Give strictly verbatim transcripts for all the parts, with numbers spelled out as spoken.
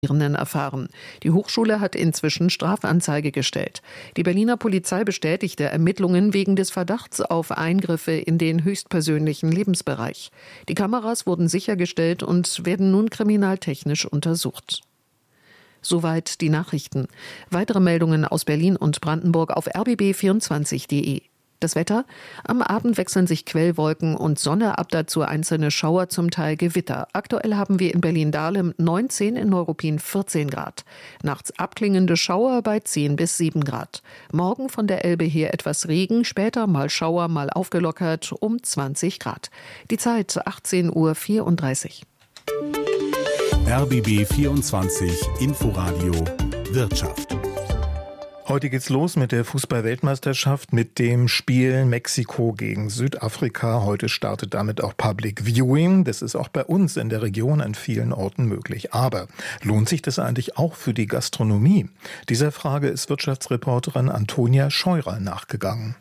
erfahren. Die Hochschule hat inzwischen Strafanzeige gestellt. Die Berliner Polizei bestätigte Ermittlungen wegen des Verdachts auf Eingriffe in den höchstpersönlichen Lebensbereich. Die Kameras wurden sichergestellt und werden nun kriminaltechnisch untersucht. Soweit die Nachrichten. Weitere Meldungen aus Berlin und Brandenburg auf r b b vierundzwanzig punkt d e. Das Wetter? Am Abend wechseln sich Quellwolken und Sonne ab, dazu einzelne Schauer, zum Teil Gewitter. Aktuell haben wir in Berlin-Dahlem neunzehn, in Neuruppin vierzehn Grad. Nachts abklingende Schauer bei zehn bis sieben Grad. Morgen von der Elbe her etwas Regen, später mal Schauer, mal aufgelockert um zwanzig Grad. Die Zeit achtzehn Uhr vierunddreißig. R B B vierundzwanzig Inforadio Wirtschaft. Heute geht's los mit der Fußball-Weltmeisterschaft, mit dem Spiel Mexiko gegen Südafrika. Heute startet damit auch Public Viewing. Das ist auch bei uns in der Region an vielen Orten möglich. Aber lohnt sich das eigentlich auch für die Gastronomie? Dieser Frage ist Wirtschaftsreporterin Antonia Scheurer nachgegangen.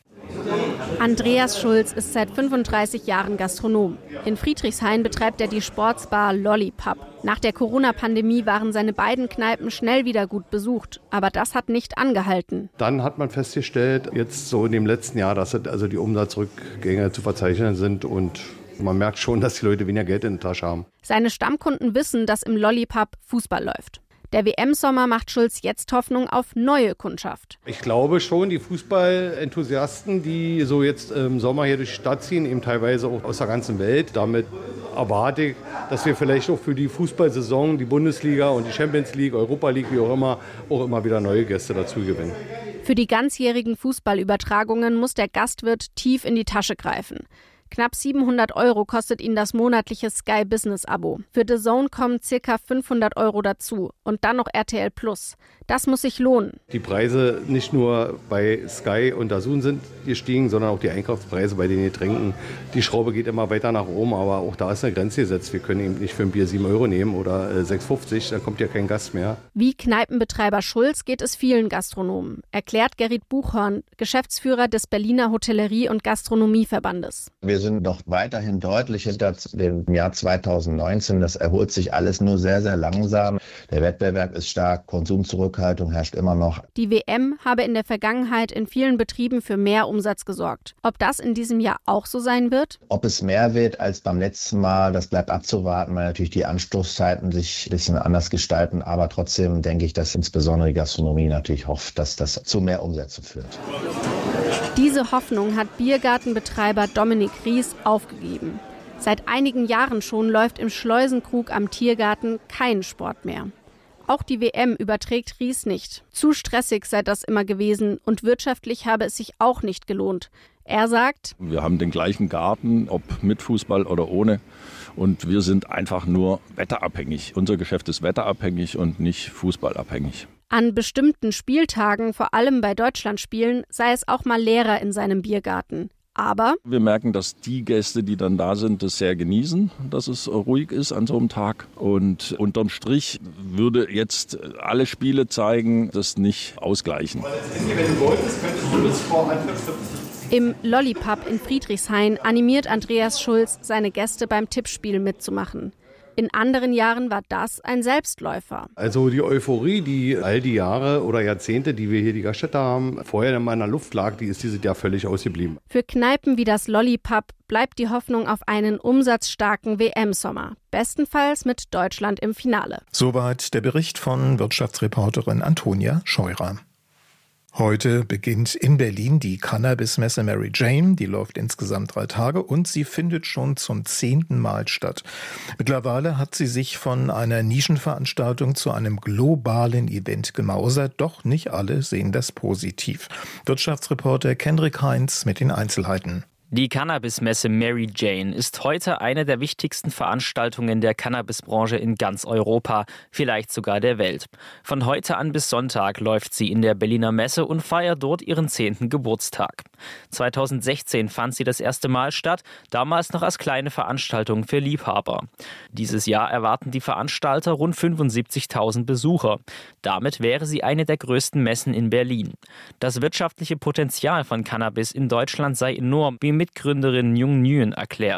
Andreas Schulz ist seit fünfunddreißig Jahren Gastronom. In Friedrichshain betreibt er die Sportsbar Lollipop. Nach der Corona-Pandemie waren seine beiden Kneipen schnell wieder gut besucht. Aber das hat nicht angehalten. Dann hat man festgestellt, jetzt so in dem letzten Jahr, dass also die Umsatzrückgänge zu verzeichnen sind. Und man merkt schon, dass die Leute weniger Geld in der Tasche haben. Seine Stammkunden wissen, dass im Lollipop Fußball läuft. Der W M-Sommer macht Schulz jetzt Hoffnung auf neue Kundschaft. Ich glaube schon, die Fußballenthusiasten, die so jetzt im Sommer hier durch die Stadt ziehen, eben teilweise auch aus der ganzen Welt. Damit erwarte ich, dass wir vielleicht auch für die Fußballsaison, die Bundesliga und die Champions League, Europa League, wie auch immer, auch immer wieder neue Gäste dazu gewinnen. Für die ganzjährigen Fußballübertragungen muss der Gastwirt tief in die Tasche greifen. Knapp siebenhundert Euro kostet ihn das monatliche Sky Business-Abo. Für D A Z N kommen ca. fünfhundert Euro dazu und dann noch R T L Plus. Das muss sich lohnen. Die Preise nicht nur bei Sky und D A Z N sind gestiegen, sondern auch die Einkaufspreise bei den Getränken. Die Schraube geht immer weiter nach oben, aber auch da ist eine Grenze gesetzt. Wir können eben nicht für ein Bier sieben Euro nehmen oder sechs fünfzig, dann kommt ja kein Gast mehr. Wie Kneipenbetreiber Schulz geht es vielen Gastronomen, erklärt Gerrit Buchhorn, Geschäftsführer des Berliner Hotellerie- und Gastronomieverbandes. Wir sind noch weiterhin deutlich hinter dem Jahr zweitausendneunzehn. Das erholt sich alles nur sehr, sehr langsam. Der Wettbewerb ist stark, Konsumzurückhaltung herrscht immer noch. Die W M habe in der Vergangenheit in vielen Betrieben für mehr Umsatz gesorgt. Ob das in diesem Jahr auch so sein wird? Ob es mehr wird als beim letzten Mal, das bleibt abzuwarten, weil natürlich die Anstoßzeiten sich ein bisschen anders gestalten. Aber trotzdem denke ich, dass insbesondere die Gastronomie natürlich hofft, dass das zu mehr Umsätzen führt. Diese Hoffnung hat Biergartenbetreiber Dominik Ries aufgegeben. Seit einigen Jahren schon läuft im Schleusenkrug am Tiergarten kein Sport mehr. Auch die W M überträgt Ries nicht. Zu stressig sei das immer gewesen und wirtschaftlich habe es sich auch nicht gelohnt. Er sagt: Wir haben den gleichen Garten, ob mit Fußball oder ohne. Und wir sind einfach nur wetterabhängig. Unser Geschäft ist wetterabhängig und nicht fußballabhängig. An bestimmten Spieltagen, vor allem bei Deutschlandspielen, sei es auch mal leerer in seinem Biergarten. Aber wir merken, dass die Gäste, die dann da sind, das sehr genießen, dass es ruhig ist an so einem Tag. Und unterm Strich würde jetzt alle Spiele zeigen, das nicht ausgleichen. Im Lollipop in Friedrichshain animiert Andreas Schulz seine Gäste beim Tippspiel mitzumachen. In anderen Jahren war das ein Selbstläufer. Also die Euphorie, die all die Jahre oder Jahrzehnte, die wir hier die Gaststätte haben, vorher in meiner Luft lag, die ist dieses Jahr völlig ausgeblieben. Für Kneipen wie das Lollipop bleibt die Hoffnung auf einen umsatzstarken W M-Sommer. Bestenfalls mit Deutschland im Finale. Soweit der Bericht von Wirtschaftsreporterin Antonia Scheurer. Heute beginnt in Berlin die Cannabis-Messe Mary Jane. Die läuft insgesamt drei Tage und sie findet schon zum zehnten Mal statt. Mittlerweile hat sie sich von einer Nischenveranstaltung zu einem globalen Event gemausert. Doch nicht alle sehen das positiv. Wirtschaftsreporter Kendrick Heinz mit den Einzelheiten. Die Cannabis-Messe Mary Jane ist heute eine der wichtigsten Veranstaltungen der Cannabisbranche in ganz Europa, vielleicht sogar der Welt. Von heute an bis Sonntag läuft sie in der Berliner Messe und feiert dort ihren zehnten Geburtstag. zweitausendsechzehn fand sie das erste Mal statt, damals noch als kleine Veranstaltung für Liebhaber. Dieses Jahr erwarten die Veranstalter rund fünfundsiebzigtausend Besucher. Damit wäre sie eine der größten Messen in Berlin. Das wirtschaftliche Potenzial von Cannabis in Deutschland sei enorm, wie Mitgründerin Jung Nguyen erklärt.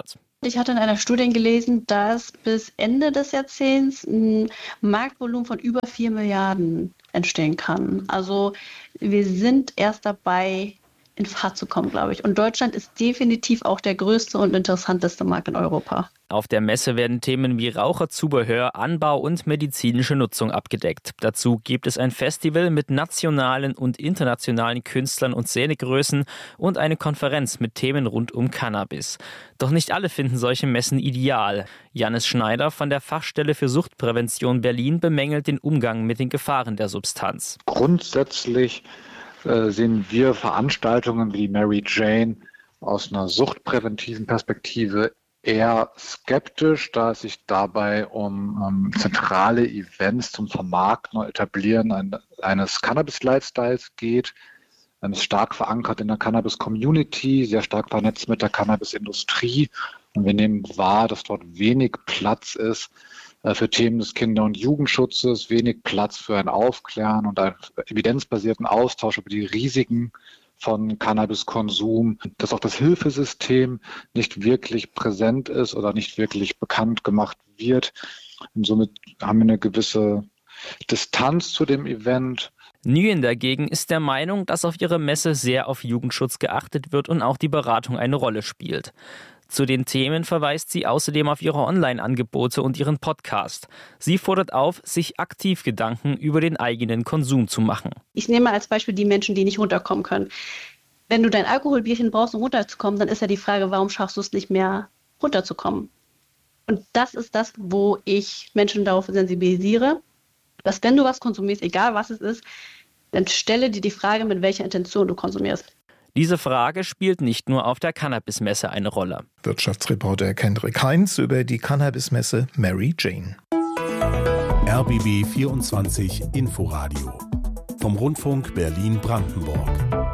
Ich hatte in einer Studie gelesen, dass bis Ende des Jahrzehnts ein Marktvolumen von über vier Milliarden entstehen kann. Also wir sind erst dabei, in Fahrt zu kommen, glaube ich. Und Deutschland ist definitiv auch der größte und interessanteste Markt in Europa. Auf der Messe werden Themen wie Raucherzubehör, Anbau und medizinische Nutzung abgedeckt. Dazu gibt es ein Festival mit nationalen und internationalen Künstlern und Szenegrößen und eine Konferenz mit Themen rund um Cannabis. Doch nicht alle finden solche Messen ideal. Jannis Schneider von der Fachstelle für Suchtprävention Berlin bemängelt den Umgang mit den Gefahren der Substanz. Grundsätzlich äh, sehen wir Veranstaltungen wie Mary Jane aus einer suchtpräventiven Perspektive eher skeptisch, da es sich dabei um ähm, zentrale Events zum Vermarkten und Etablieren ein, eines Cannabis-Lifestyles geht. Es ist stark verankert in der Cannabis-Community, sehr stark vernetzt mit der Cannabis-Industrie. Und wir nehmen wahr, dass dort wenig Platz ist äh, für Themen des Kinder- und Jugendschutzes, wenig Platz für ein Aufklären und einen evidenzbasierten Austausch über die Risiken von Cannabiskonsum, dass auch das Hilfesystem nicht wirklich präsent ist oder nicht wirklich bekannt gemacht wird. Und somit haben wir eine gewisse Distanz zu dem Event. Nguyen dagegen ist der Meinung, dass auf ihrer Messe sehr auf Jugendschutz geachtet wird und auch die Beratung eine Rolle spielt. Zu den Themen verweist sie außerdem auf ihre Online-Angebote und ihren Podcast. Sie fordert auf, sich aktiv Gedanken über den eigenen Konsum zu machen. Ich nehme als Beispiel die Menschen, die nicht runterkommen können. Wenn du dein Alkoholbierchen brauchst, um runterzukommen, dann ist ja die Frage, warum schaffst du es nicht mehr, runterzukommen? Und das ist das, wo ich Menschen darauf sensibilisiere, dass wenn du was konsumierst, egal was es ist, dann stelle dir die Frage, mit welcher Intention du konsumierst. Diese Frage spielt nicht nur auf der Cannabismesse eine Rolle. Wirtschaftsreporter Kendrick Heinz über die Cannabismesse Mary Jane. R B B vierundzwanzig Inforadio vom Rundfunk Berlin-Brandenburg.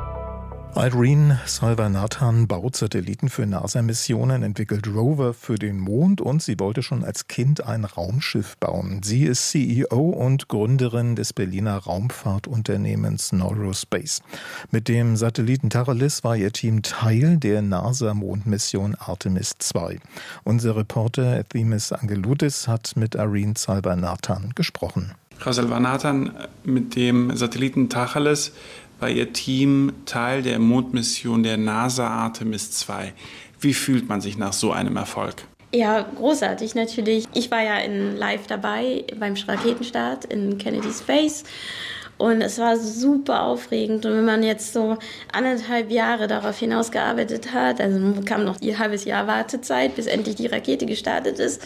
Irene Salva-Nathan baut Satelliten für NASA-Missionen, entwickelt Rover für den Mond und sie wollte schon als Kind ein Raumschiff bauen. Sie ist C E O und Gründerin des Berliner Raumfahrtunternehmens Neurospace. Mit dem Satelliten Tacheles war ihr Team Teil der NASA-Mondmission Artemis zwei. Unser Reporter Themis Angeloutis hat mit Irene Salva-Nathan gesprochen. Frau Salva-Nathan, mit dem Satelliten Tacheles war Ihr Team Teil der Mondmission der NASA Artemis zwei. Wie fühlt man sich nach so einem Erfolg? Ja, großartig natürlich. Ich war ja in live dabei beim Raketenstart in Kennedy Space und es war super aufregend. Und wenn man jetzt so anderthalb Jahre darauf hinausgearbeitet hat, also kam noch ein halbes Jahr Wartezeit, bis endlich die Rakete gestartet ist.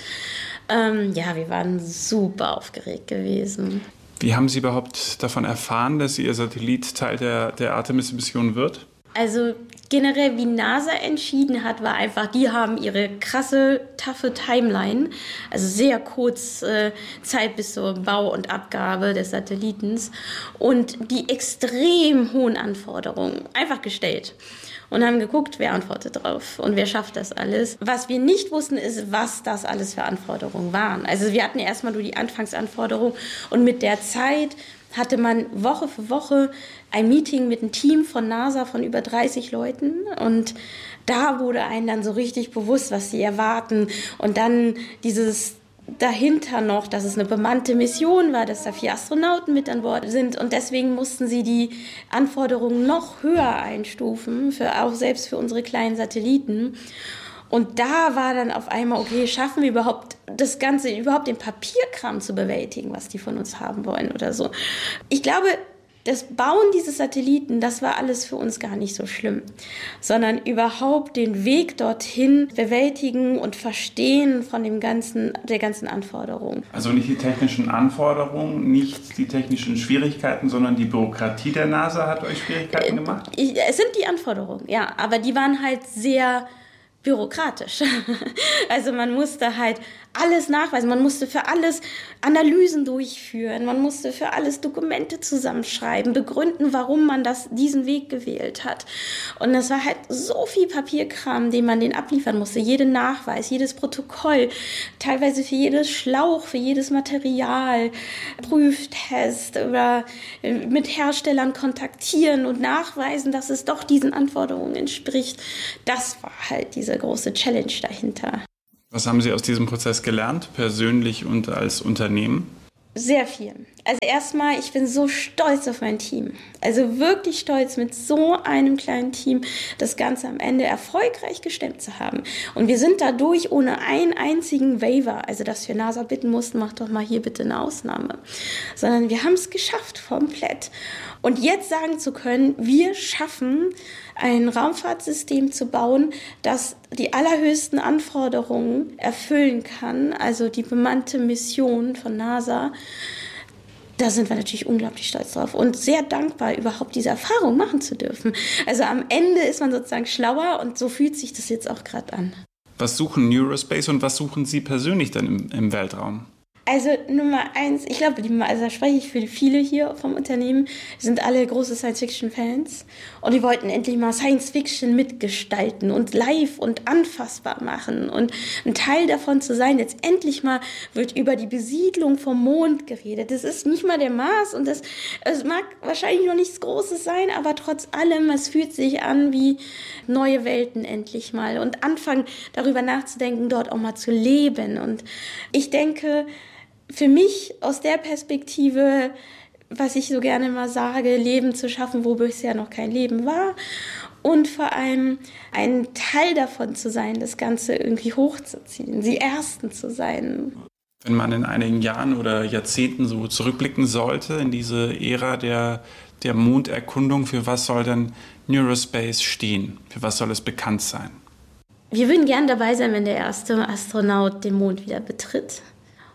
Ähm, ja, wir waren super aufgeregt gewesen. Wie haben Sie überhaupt davon erfahren, dass Ihr Satellit Teil der, der Artemis-Mission wird? Also generell, wie NASA entschieden hat, war einfach, die haben ihre krasse, taffe Timeline, also sehr kurz äh, Zeit bis zur Bau und Abgabe des Satellitens und die extrem hohen Anforderungen einfach gestellt. Und haben geguckt, wer antwortet drauf und wer schafft das alles. Was wir nicht wussten, ist, was das alles für Anforderungen waren. Also wir hatten erstmal nur die Anfangsanforderungen und mit der Zeit hatte man Woche für Woche ein Meeting mit einem Team von NASA von über dreißig Leuten und da wurde einem dann so richtig bewusst, was sie erwarten und dann dieses dahinter noch, dass es eine bemannte Mission war, dass da vier Astronauten mit an Bord sind und deswegen mussten sie die Anforderungen noch höher einstufen, für, auch selbst für unsere kleinen Satelliten. Und da war dann auf einmal, okay, schaffen wir überhaupt das Ganze, überhaupt den Papierkram zu bewältigen, was die von uns haben wollen oder so. Ich glaube, das Bauen dieses Satelliten, das war alles für uns gar nicht so schlimm, sondern überhaupt den Weg dorthin bewältigen und verstehen von dem ganzen, der ganzen Anforderungen. Also nicht die technischen Anforderungen, nicht die technischen Schwierigkeiten, sondern die Bürokratie der NASA hat euch Schwierigkeiten gemacht? Ich, es sind die Anforderungen, ja, aber die waren halt sehr bürokratisch. Also man musste halt alles nachweisen, man musste für alles Analysen durchführen, man musste für alles Dokumente zusammenschreiben, begründen, warum man das, diesen Weg gewählt hat. Und das war halt so viel Papierkram, den man denen abliefern musste, jeden Nachweis, jedes Protokoll, teilweise für jedes Schlauch, für jedes Material, Prüftest oder mit Herstellern kontaktieren und nachweisen, dass es doch diesen Anforderungen entspricht. Das war halt diese große Challenge dahinter. Was haben Sie aus diesem Prozess gelernt, persönlich und als Unternehmen? Sehr viel. Also erstmal, ich bin so stolz auf mein Team. Also wirklich stolz, mit so einem kleinen Team das Ganze am Ende erfolgreich gestemmt zu haben. Und wir sind dadurch ohne einen einzigen Waiver, also dass wir NASA bitten mussten, mach doch mal hier bitte eine Ausnahme, sondern wir haben es geschafft komplett. Und jetzt sagen zu können, wir schaffen ein Raumfahrtsystem zu bauen, das die allerhöchsten Anforderungen erfüllen kann, also die bemannte Mission von NASA, da sind wir natürlich unglaublich stolz drauf und sehr dankbar, überhaupt diese Erfahrung machen zu dürfen. Also am Ende ist man sozusagen schlauer und so fühlt sich das jetzt auch gerade an. Was suchen Neurospace und was suchen Sie persönlich dann im, im Weltraum? Also Nummer eins, ich glaube, die, also da spreche ich für viele hier vom Unternehmen, sind alle große Science-Fiction-Fans und die wollten endlich mal Science-Fiction mitgestalten und live und anfassbar machen und ein Teil davon zu sein. Jetzt endlich mal wird über die Besiedlung vom Mond geredet. Das ist nicht mal der Mars und das, es mag wahrscheinlich noch nichts Großes sein, aber trotz allem, es fühlt sich an wie neue Welten endlich mal und anfangen darüber nachzudenken, dort auch mal zu leben. Und ich denke, für mich aus der Perspektive, was ich so gerne mal sage, Leben zu schaffen, wo bisher noch kein Leben war und vor allem ein Teil davon zu sein, das Ganze irgendwie hochzuziehen, die Ersten zu sein. Wenn man in einigen Jahren oder Jahrzehnten so zurückblicken sollte in diese Ära der, der Monderkundung, für was soll denn Neurospace stehen? Für was soll es bekannt sein? Wir würden gern dabei sein, wenn der erste Astronaut den Mond wieder betritt.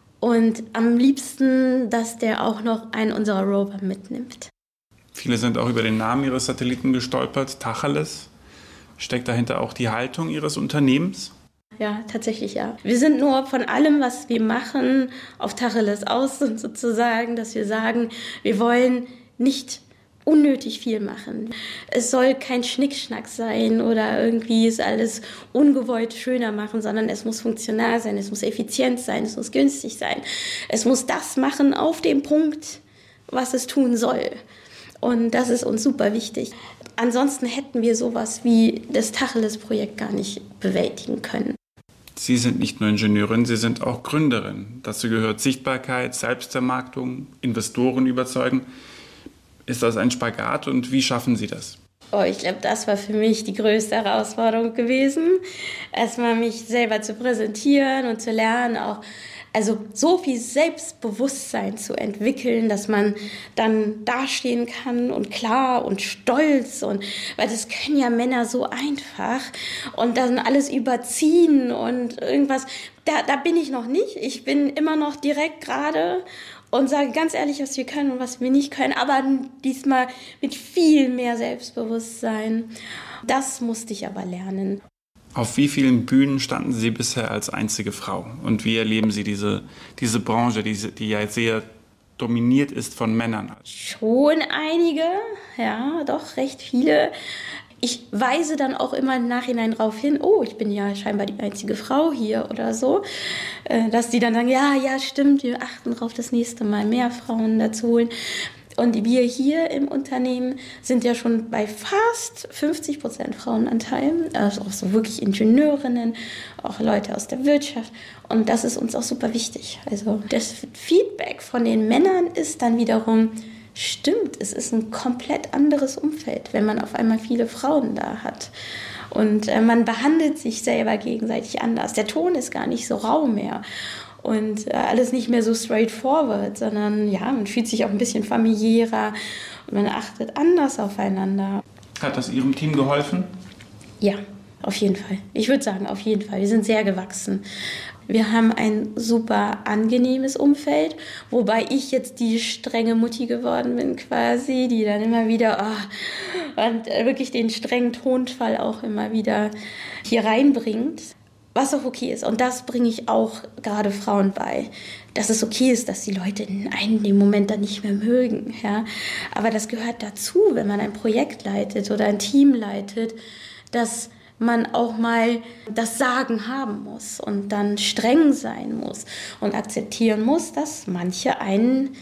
Und am liebsten, dass der auch noch einen unserer Rover mitnimmt. Viele sind auch über den Namen ihres Satelliten gestolpert, Tacheles. Steckt dahinter auch die Haltung Ihres Unternehmens? Ja, tatsächlich ja. Wir sind nur von allem, was wir machen, auf Tacheles aus und sozusagen, dass wir sagen, wir wollen nicht unnötig viel machen. Es soll kein Schnickschnack sein oder irgendwie ist alles ungewollt schöner machen, sondern es muss funktional sein, es muss effizient sein, es muss günstig sein. Es muss das machen auf dem Punkt, was es tun soll. Und das ist uns super wichtig. Ansonsten hätten wir sowas wie das Tacheles-Projekt gar nicht bewältigen können. Sie sind nicht nur Ingenieurin, Sie sind auch Gründerin. Dazu gehört Sichtbarkeit, Selbstvermarktung, Investoren überzeugen. Ist das ein Spagat und wie schaffen Sie das? Oh, ich glaube, das war für mich die größte Herausforderung gewesen, erstmal mich selber zu präsentieren und zu lernen, auch also so viel Selbstbewusstsein zu entwickeln, dass man dann dastehen kann und klar und stolz und weil das können ja Männer so einfach und dann alles überziehen und irgendwas. Da, da bin ich noch nicht. Ich bin immer noch direkt gerade und sage ganz ehrlich, was wir können und was wir nicht können, aber diesmal mit viel mehr Selbstbewusstsein. Das musste ich aber lernen. Auf wie vielen Bühnen standen Sie bisher als einzige Frau? Und wie erleben Sie diese, diese Branche, die, die ja sehr dominiert ist von Männern? Schon einige, ja, doch recht viele. Ich weise dann auch immer im Nachhinein darauf hin, oh, ich bin ja scheinbar die einzige Frau hier oder so, dass die dann sagen, ja, ja, stimmt, wir achten darauf, das nächste Mal mehr Frauen dazu holen. Und wir hier im Unternehmen sind ja schon bei fast fünfzig Prozent Frauenanteil, also auch so wirklich Ingenieurinnen, auch Leute aus der Wirtschaft. Und das ist uns auch super wichtig. Also das Feedback von den Männern ist dann wiederum, stimmt, es ist ein komplett anderes Umfeld, wenn man auf einmal viele Frauen da hat. Und äh, man behandelt sich selber gegenseitig anders. Der Ton ist gar nicht so rau mehr. Und äh, alles nicht mehr so straightforward, sondern ja, man fühlt sich auch ein bisschen familiärer und man achtet anders aufeinander. Hat das Ihrem Team geholfen? Ja, auf jeden Fall. Ich würde sagen, auf jeden Fall. Wir sind sehr gewachsen. Wir haben ein super angenehmes Umfeld, wobei ich jetzt die strenge Mutti geworden bin quasi, die dann immer wieder oh, und wirklich den strengen Tonfall auch immer wieder hier reinbringt. Was auch okay ist. Und das bringe ich auch gerade Frauen bei. Dass es okay ist, dass die Leute einen in dem Moment dann nicht mehr mögen. Ja? Aber das gehört dazu, wenn man ein Projekt leitet oder ein Team leitet, dass man auch mal das Sagen haben muss und dann streng sein muss und akzeptieren muss, dass manche einen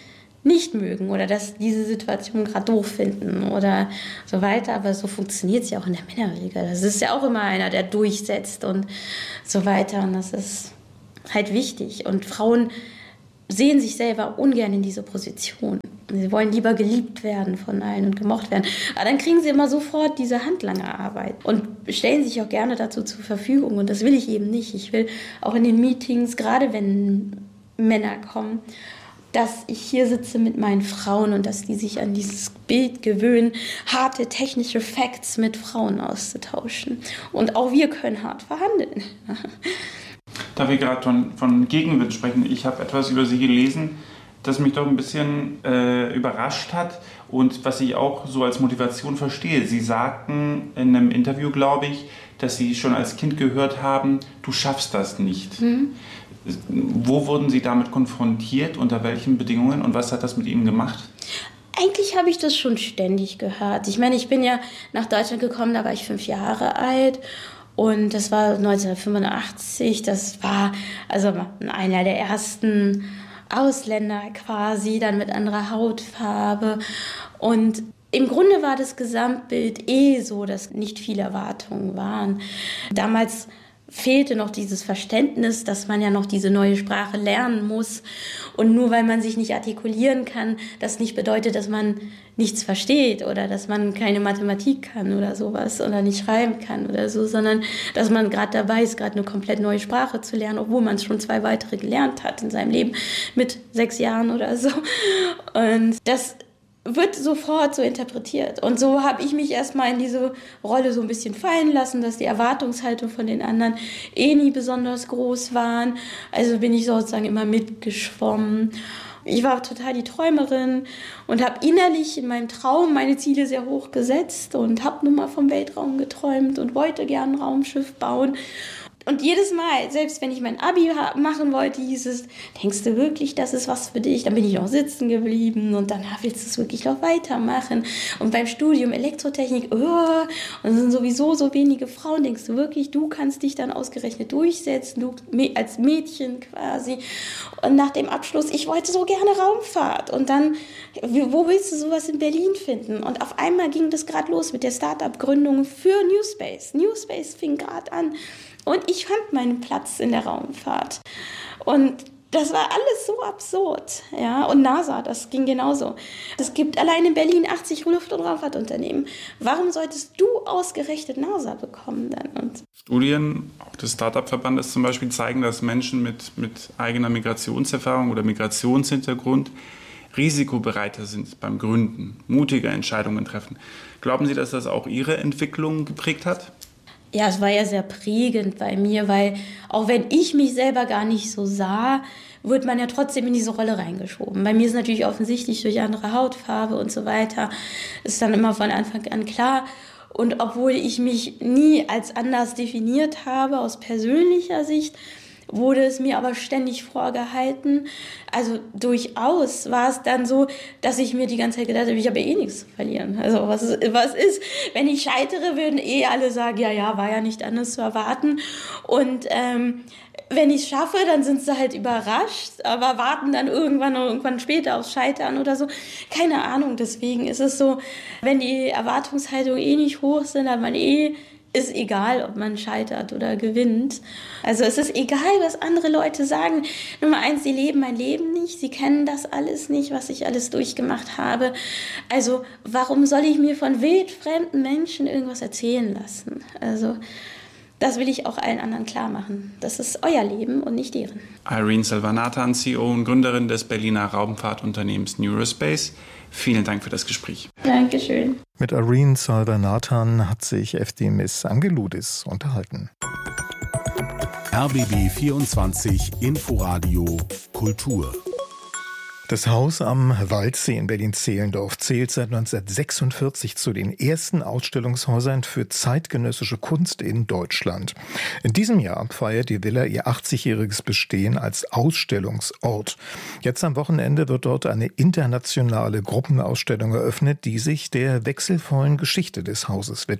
nicht mögen oder dass diese Situation gerade doof finden oder so weiter. Aber so funktioniert es ja auch in der Männerregel. Das ist ja auch immer einer, der durchsetzt und so weiter. Und das ist halt wichtig. Und Frauen sehen sich selber ungern in diese Position. Sie wollen lieber geliebt werden von allen und gemocht werden. Aber dann kriegen sie immer sofort diese handlange Arbeit und stellen sich auch gerne dazu zur Verfügung. Und das will ich eben nicht. Ich will auch in den Meetings, gerade wenn Männer kommen, dass ich hier sitze mit meinen Frauen und dass die sich an dieses Bild gewöhnen, harte technische Facts mit Frauen auszutauschen. Und auch wir können hart verhandeln. Da wir gerade von, von Gegenwind sprechen, ich habe etwas über Sie gelesen, das mich doch ein bisschen äh, überrascht hat und was ich auch so als Motivation verstehe. Sie sagten in einem Interview, glaube ich, dass Sie schon als Kind gehört haben, du schaffst das nicht. Mhm. Wo wurden Sie damit konfrontiert, unter welchen Bedingungen und was hat das mit Ihnen gemacht? Eigentlich habe ich das schon ständig gehört. Ich meine, ich bin ja nach Deutschland gekommen, da war ich fünf Jahre alt. Und das war neunzehnhundertfünfundachtzig, das war also einer der ersten Ausländer quasi, dann mit anderer Hautfarbe. Und im Grunde war das Gesamtbild eh so, dass nicht viele Erwartungen waren. Damals fehlte noch dieses Verständnis, dass man ja noch diese neue Sprache lernen muss. Und nur weil man sich nicht artikulieren kann, das nicht bedeutet, dass man nichts versteht oder dass man keine Mathematik kann oder sowas oder nicht schreiben kann oder so, sondern dass man gerade dabei ist, gerade eine komplett neue Sprache zu lernen, obwohl man schon zwei weitere gelernt hat in seinem Leben mit sechs Jahren oder so. Und das wird sofort so interpretiert. Und so habe ich mich erstmal in diese Rolle so ein bisschen fallen lassen, dass die Erwartungshaltung von den anderen eh nie besonders groß waren. Also bin ich sozusagen immer mitgeschwommen. Ich war total die Träumerin und habe innerlich in meinem Traum meine Ziele sehr hoch gesetzt und habe nun mal vom Weltraum geträumt und wollte gern ein Raumschiff bauen. Und jedes Mal, selbst wenn ich mein Abi machen wollte, hieß es, denkst du wirklich, das ist was für dich? Dann bin ich noch sitzen geblieben und danach willst du es wirklich noch weitermachen. Und beim Studium Elektrotechnik, oh, und es sind sowieso so wenige Frauen, denkst du wirklich, du kannst dich dann ausgerechnet durchsetzen, du als Mädchen quasi. Und nach dem Abschluss, ich wollte so gerne Raumfahrt. Und dann, wo willst du sowas in Berlin finden? Und auf einmal ging das gerade los mit der Start-up-Gründung für New Space. New Space fing gerade an. Und ich fand meinen Platz in der Raumfahrt. Und das war alles so absurd. Ja? Und NASA, das ging genauso. Es gibt allein in Berlin achtzig Luft- und Raumfahrtunternehmen. Warum solltest du ausgerechnet NASA bekommen dann? Und Studien, auch des Start-up-Verbandes zum Beispiel, zeigen, dass Menschen mit, mit eigener Migrationserfahrung oder Migrationshintergrund risikobereiter sind beim Gründen, mutige Entscheidungen treffen. Glauben Sie, dass das auch Ihre Entwicklung geprägt hat? Ja, es war ja sehr prägend bei mir, weil auch wenn ich mich selber gar nicht so sah, wird man ja trotzdem in diese Rolle reingeschoben. Bei mir ist natürlich offensichtlich durch andere Hautfarbe und so weiter, ist dann immer von Anfang an klar. Und obwohl ich mich nie als anders definiert habe, aus persönlicher Sicht, wurde es mir aber ständig vorgehalten. Also durchaus war es dann so, dass ich mir die ganze Zeit gedacht habe, ich habe eh nichts zu verlieren. Also was ist, was ist, wenn ich scheitere, würden eh alle sagen, ja, ja, war ja nicht anders zu erwarten. Und ähm, wenn ich es schaffe, dann sind sie halt überrascht, aber warten dann irgendwann irgendwann später aufs Scheitern oder so. Keine Ahnung, deswegen ist es so, wenn die Erwartungshaltungen eh nicht hoch sind, dann man eh ist egal, ob man scheitert oder gewinnt. Also es ist egal, was andere Leute sagen. Nummer eins, sie leben mein Leben nicht. Sie kennen das alles nicht, was ich alles durchgemacht habe. Also warum soll ich mir von wildfremden Menschen irgendwas erzählen lassen? Also das will ich auch allen anderen klar machen. Das ist euer Leben und nicht deren. Irene Selvanathan, C E O und Gründerin des Berliner Raumfahrtunternehmens Neurospace. Vielen Dank für das Gespräch. Dankeschön. Mit Irene Selvanathan hat sich Eftimis Angeloudis unterhalten. R B B vierundzwanzig Inforadio Kultur. Das Haus am Waldsee in Berlin-Zehlendorf zählt seit neunzehnhundertsechsundvierzig zu den ersten Ausstellungshäusern für zeitgenössische Kunst in Deutschland. In diesem Jahr feiert die Villa ihr achtzigjähriges Bestehen als Ausstellungsort. Jetzt am Wochenende wird dort eine internationale Gruppenausstellung eröffnet, die sich der wechselvollen Geschichte des Hauses widmet.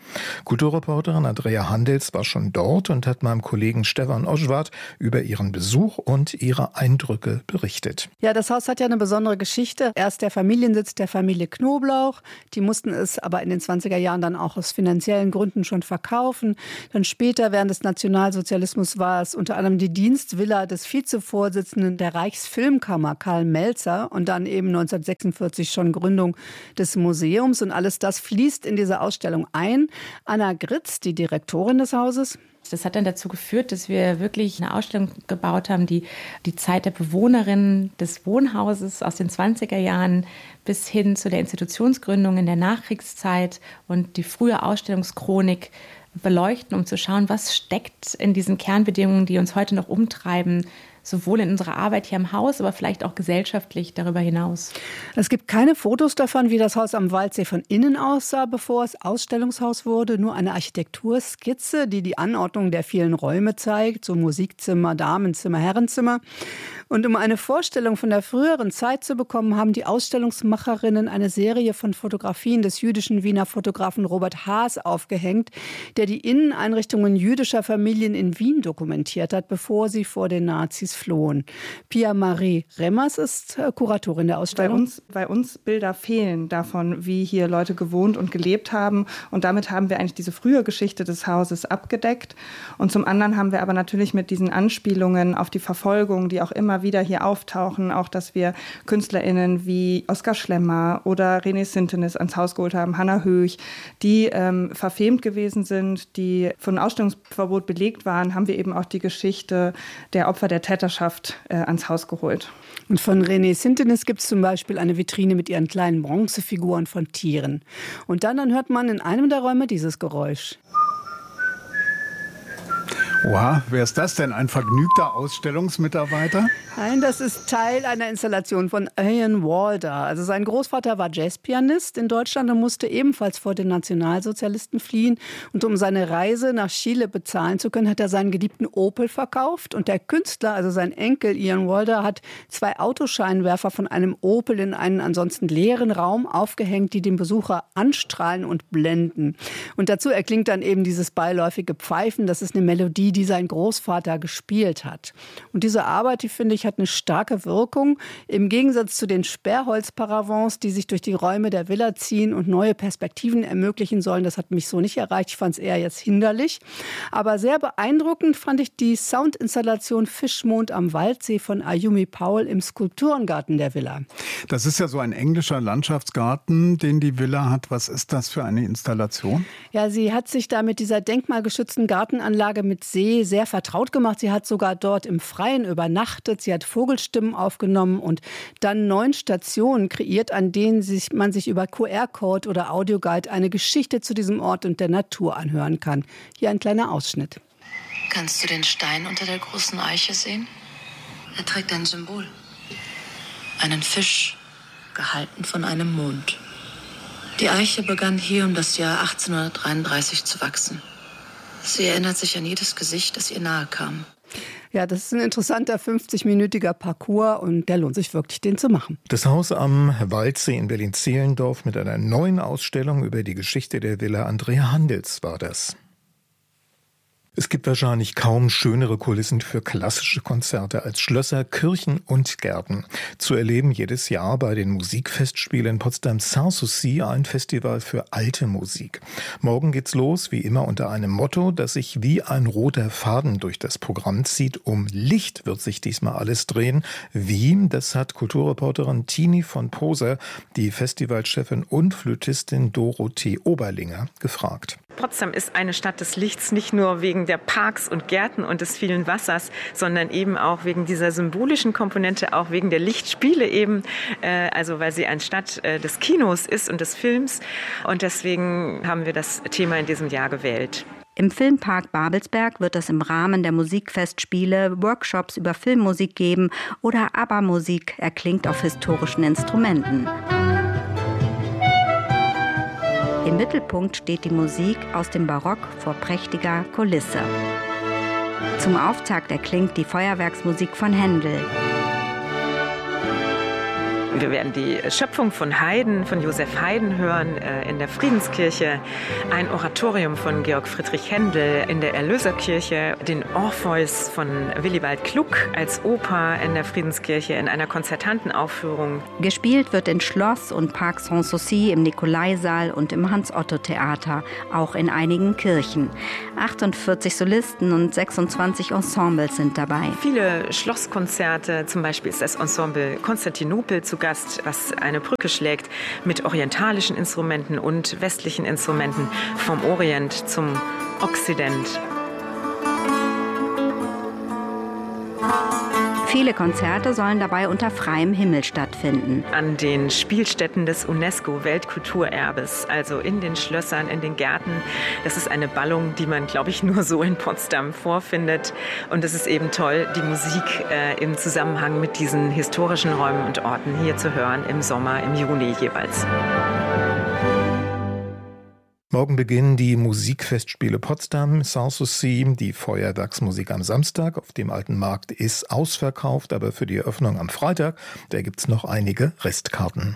Kulturreporterin Andrea Handels war schon dort und hat meinem Kollegen Stefan Oschwart über ihren Besuch und ihre Eindrücke berichtet. Ja, das Haus hat ja eine besondere Geschichte. Erst der Familiensitz der Familie Knoblauch. Die mussten es aber in den zwanziger Jahren dann auch aus finanziellen Gründen schon verkaufen. Dann später, während des Nationalsozialismus, war es unter anderem die Dienstvilla des Vizevorsitzenden der Reichsfilmkammer, Karl Melzer. Und dann eben neunzehnhundertsechsundvierzig schon Gründung des Museums. Und alles das fließt in diese Ausstellung ein. Anna Gritz, die Direktorin des Hauses. Das hat dann dazu geführt, dass wir wirklich eine Ausstellung gebaut haben, die die Zeit der Bewohnerinnen des Wohnhauses aus den zwanziger Jahren bis hin zu der Institutionsgründung in der Nachkriegszeit und die frühe Ausstellungschronik beleuchten, um zu schauen, was steckt in diesen Kernbedingungen, die uns heute noch umtreiben, sowohl in unserer Arbeit hier im Haus, aber vielleicht auch gesellschaftlich darüber hinaus. Es gibt keine Fotos davon, wie das Haus am Waldsee von innen aussah, bevor es Ausstellungshaus wurde. Nur eine Architekturskizze, die die Anordnung der vielen Räume zeigt, so Musikzimmer, Damenzimmer, Herrenzimmer. Und um eine Vorstellung von der früheren Zeit zu bekommen, haben die Ausstellungsmacherinnen eine Serie von Fotografien des jüdischen Wiener Fotografen Robert Haas aufgehängt, der die Inneneinrichtungen jüdischer Familien in Wien dokumentiert hat, bevor sie vor den Nazis flohen. Pia-Marie Remmers ist Kuratorin der Ausstellung. Bei uns, bei uns Bilder fehlen davon, wie hier Leute gewohnt und gelebt haben. Und damit haben wir eigentlich diese frühe Geschichte des Hauses abgedeckt. Und zum anderen haben wir aber natürlich mit diesen Anspielungen auf die Verfolgung, die auch immer wieder hier auftauchen, auch dass wir KünstlerInnen wie Oskar Schlemmer oder René Sintenis ans Haus geholt haben, Hannah Höch, die ähm, verfemt gewesen sind, die von Ausstellungsverbot belegt waren, haben wir eben auch die Geschichte der Opfer der Täterschaft äh, ans Haus geholt. Und von René Sintenis gibt es zum Beispiel eine Vitrine mit ihren kleinen Bronzefiguren von Tieren. Und dann, dann hört man in einem der Räume dieses Geräusch. Oha, wer ist das denn? Ein vergnügter Ausstellungsmitarbeiter? Nein, das ist Teil einer Installation von Ian Walder. Also sein Großvater war Jazzpianist in Deutschland und musste ebenfalls vor den Nationalsozialisten fliehen. Und um seine Reise nach Chile bezahlen zu können, hat er seinen geliebten Opel verkauft. Und der Künstler, also sein Enkel Ian Walder, hat zwei Autoscheinwerfer von einem Opel in einen ansonsten leeren Raum aufgehängt, die den Besucher anstrahlen und blenden. Und dazu erklingt dann eben dieses beiläufige Pfeifen. Das ist eine Melodie, die sein Großvater gespielt hat. Und diese Arbeit, die finde ich, hat eine starke Wirkung. Im Gegensatz zu den Sperrholz-Paravents, die sich durch die Räume der Villa ziehen und neue Perspektiven ermöglichen sollen, das hat mich so nicht erreicht. Ich fand es eher jetzt hinderlich. Aber sehr beeindruckend fand ich die Soundinstallation Fischmond am Waldsee von Ayumi Paul im Skulpturengarten der Villa. Das ist ja so ein englischer Landschaftsgarten, den die Villa hat. Was ist das für eine Installation? Ja, sie hat sich da mit dieser denkmalgeschützten Gartenanlage mit See sehr vertraut gemacht. Sie hat sogar dort im Freien übernachtet. Sie hat Vogelstimmen aufgenommen und dann neun Stationen kreiert, an denen sich, man sich über Q R-Code oder Audioguide eine Geschichte zu diesem Ort und der Natur anhören kann. Hier ein kleiner Ausschnitt. Kannst du den Stein unter der großen Eiche sehen? Er trägt ein Symbol. Einen Fisch, gehalten von einem Mond. Die Eiche begann hier um das Jahr achtzehnhundertdreiunddreißig zu wachsen. Sie erinnert sich an jedes Gesicht, das ihr nahe kam. Ja, das ist ein interessanter fünfzig-minütiger Parcours und der lohnt sich wirklich, den zu machen. Das Haus am Waldsee in Berlin-Zehlendorf mit einer neuen Ausstellung über die Geschichte der Villa. Andrea Handels war das. Es gibt wahrscheinlich kaum schönere Kulissen für klassische Konzerte als Schlösser, Kirchen und Gärten. Zu erleben jedes Jahr bei den Musikfestspielen Potsdam Sanssouci, ein Festival für alte Musik. Morgen geht's los, wie immer unter einem Motto, das sich wie ein roter Faden durch das Programm zieht. Um Licht wird sich diesmal alles drehen. Wie? Das hat Kulturreporterin Tini von Poser, die Festivalchefin und Flötistin Dorothee Oberlinger, gefragt. Potsdam ist eine Stadt des Lichts, nicht nur wegen der Parks und Gärten und des vielen Wassers, sondern eben auch wegen dieser symbolischen Komponente, auch wegen der Lichtspiele eben, äh, also weil sie eine Stadt äh, des Kinos ist und des Films. Und deswegen haben wir das Thema in diesem Jahr gewählt. Im Filmpark Babelsberg wird es im Rahmen der Musikfestspiele Workshops über Filmmusik geben oder ABBA-Musik erklingt auf historischen Instrumenten. Im Mittelpunkt steht die Musik aus dem Barock vor prächtiger Kulisse. Zum Auftakt erklingt die Feuerwerksmusik von Händel. Wir werden die Schöpfung von Haydn, von Joseph Haydn hören äh, in der Friedenskirche, ein Oratorium von Georg Friedrich Händel in der Erlöserkirche, den Orpheus von Willibald Gluck als Oper in der Friedenskirche in einer konzertanten Aufführung. Gespielt wird in Schloss und Parc Sanssouci, im Nikolaisaal und im Hans-Otto-Theater, auch in einigen Kirchen. achtundvierzig Solisten und sechsundzwanzig Ensembles sind dabei. Viele Schlosskonzerte, zum Beispiel ist das Ensemble Konstantinopel zu Gast, was eine Brücke schlägt mit orientalischen Instrumenten und westlichen Instrumenten vom Orient zum Okzident. Viele Konzerte sollen dabei unter freiem Himmel stattfinden. An den Spielstätten des UNESCO-Weltkulturerbes, also in den Schlössern, in den Gärten. Das ist eine Ballung, die man, glaube ich, nur so in Potsdam vorfindet. Und es ist eben toll, die Musik äh, im Zusammenhang mit diesen historischen Räumen und Orten hier zu hören, im Sommer, im Juni jeweils. Morgen beginnen die Musikfestspiele Potsdam, Sanssouci. Die Feuerwerksmusik am Samstag auf dem Alten Markt ist ausverkauft, aber für die Eröffnung am Freitag, da gibt's noch einige Restkarten.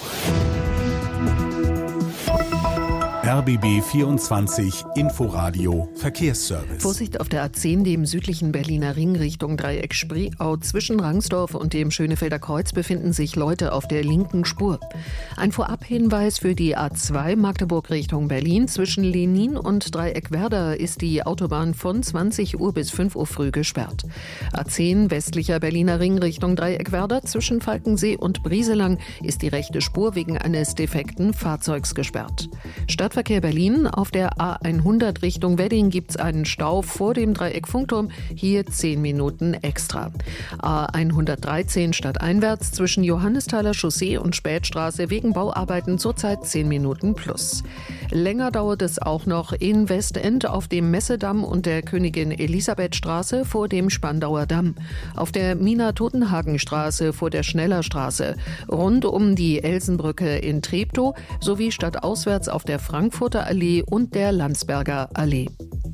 R B B vierundzwanzig Inforadio Verkehrsservice. Vorsicht auf der A zehn, dem südlichen Berliner Ring Richtung Dreieck Spreeau. Zwischen Rangsdorf und dem Schönefelder Kreuz befinden sich Leute auf der linken Spur. Ein Vorabhinweis für die A zwei Magdeburg Richtung Berlin. Zwischen Lenin und Dreieck-Werder ist die Autobahn von zwanzig Uhr bis fünf Uhr früh gesperrt. A zehn westlicher Berliner Ring Richtung Dreieck-Werder. Zwischen Falkensee und Brieselang ist die rechte Spur wegen eines defekten Fahrzeugs gesperrt. Stadtverkehr Berlin. Auf der A hundert Richtung Wedding gibt es einen Stau vor dem Dreieck Funkturm. Hier zehn Minuten extra. A hundertdreizehn stadteinwärts zwischen Johannesthaler Chaussee und Spätstraße wegen Bauarbeiten zurzeit zehn Minuten plus. Länger dauert es auch noch in Westend auf dem Messedamm und der Königin Elisabethstraße vor dem Spandauer Damm. Auf der Mina-Totenhagen-Straße vor der Schnellerstraße. Rund um die Elsenbrücke in Treptow sowie stadtauswärts auf der Frankfurter Allee und der Landsberger Allee.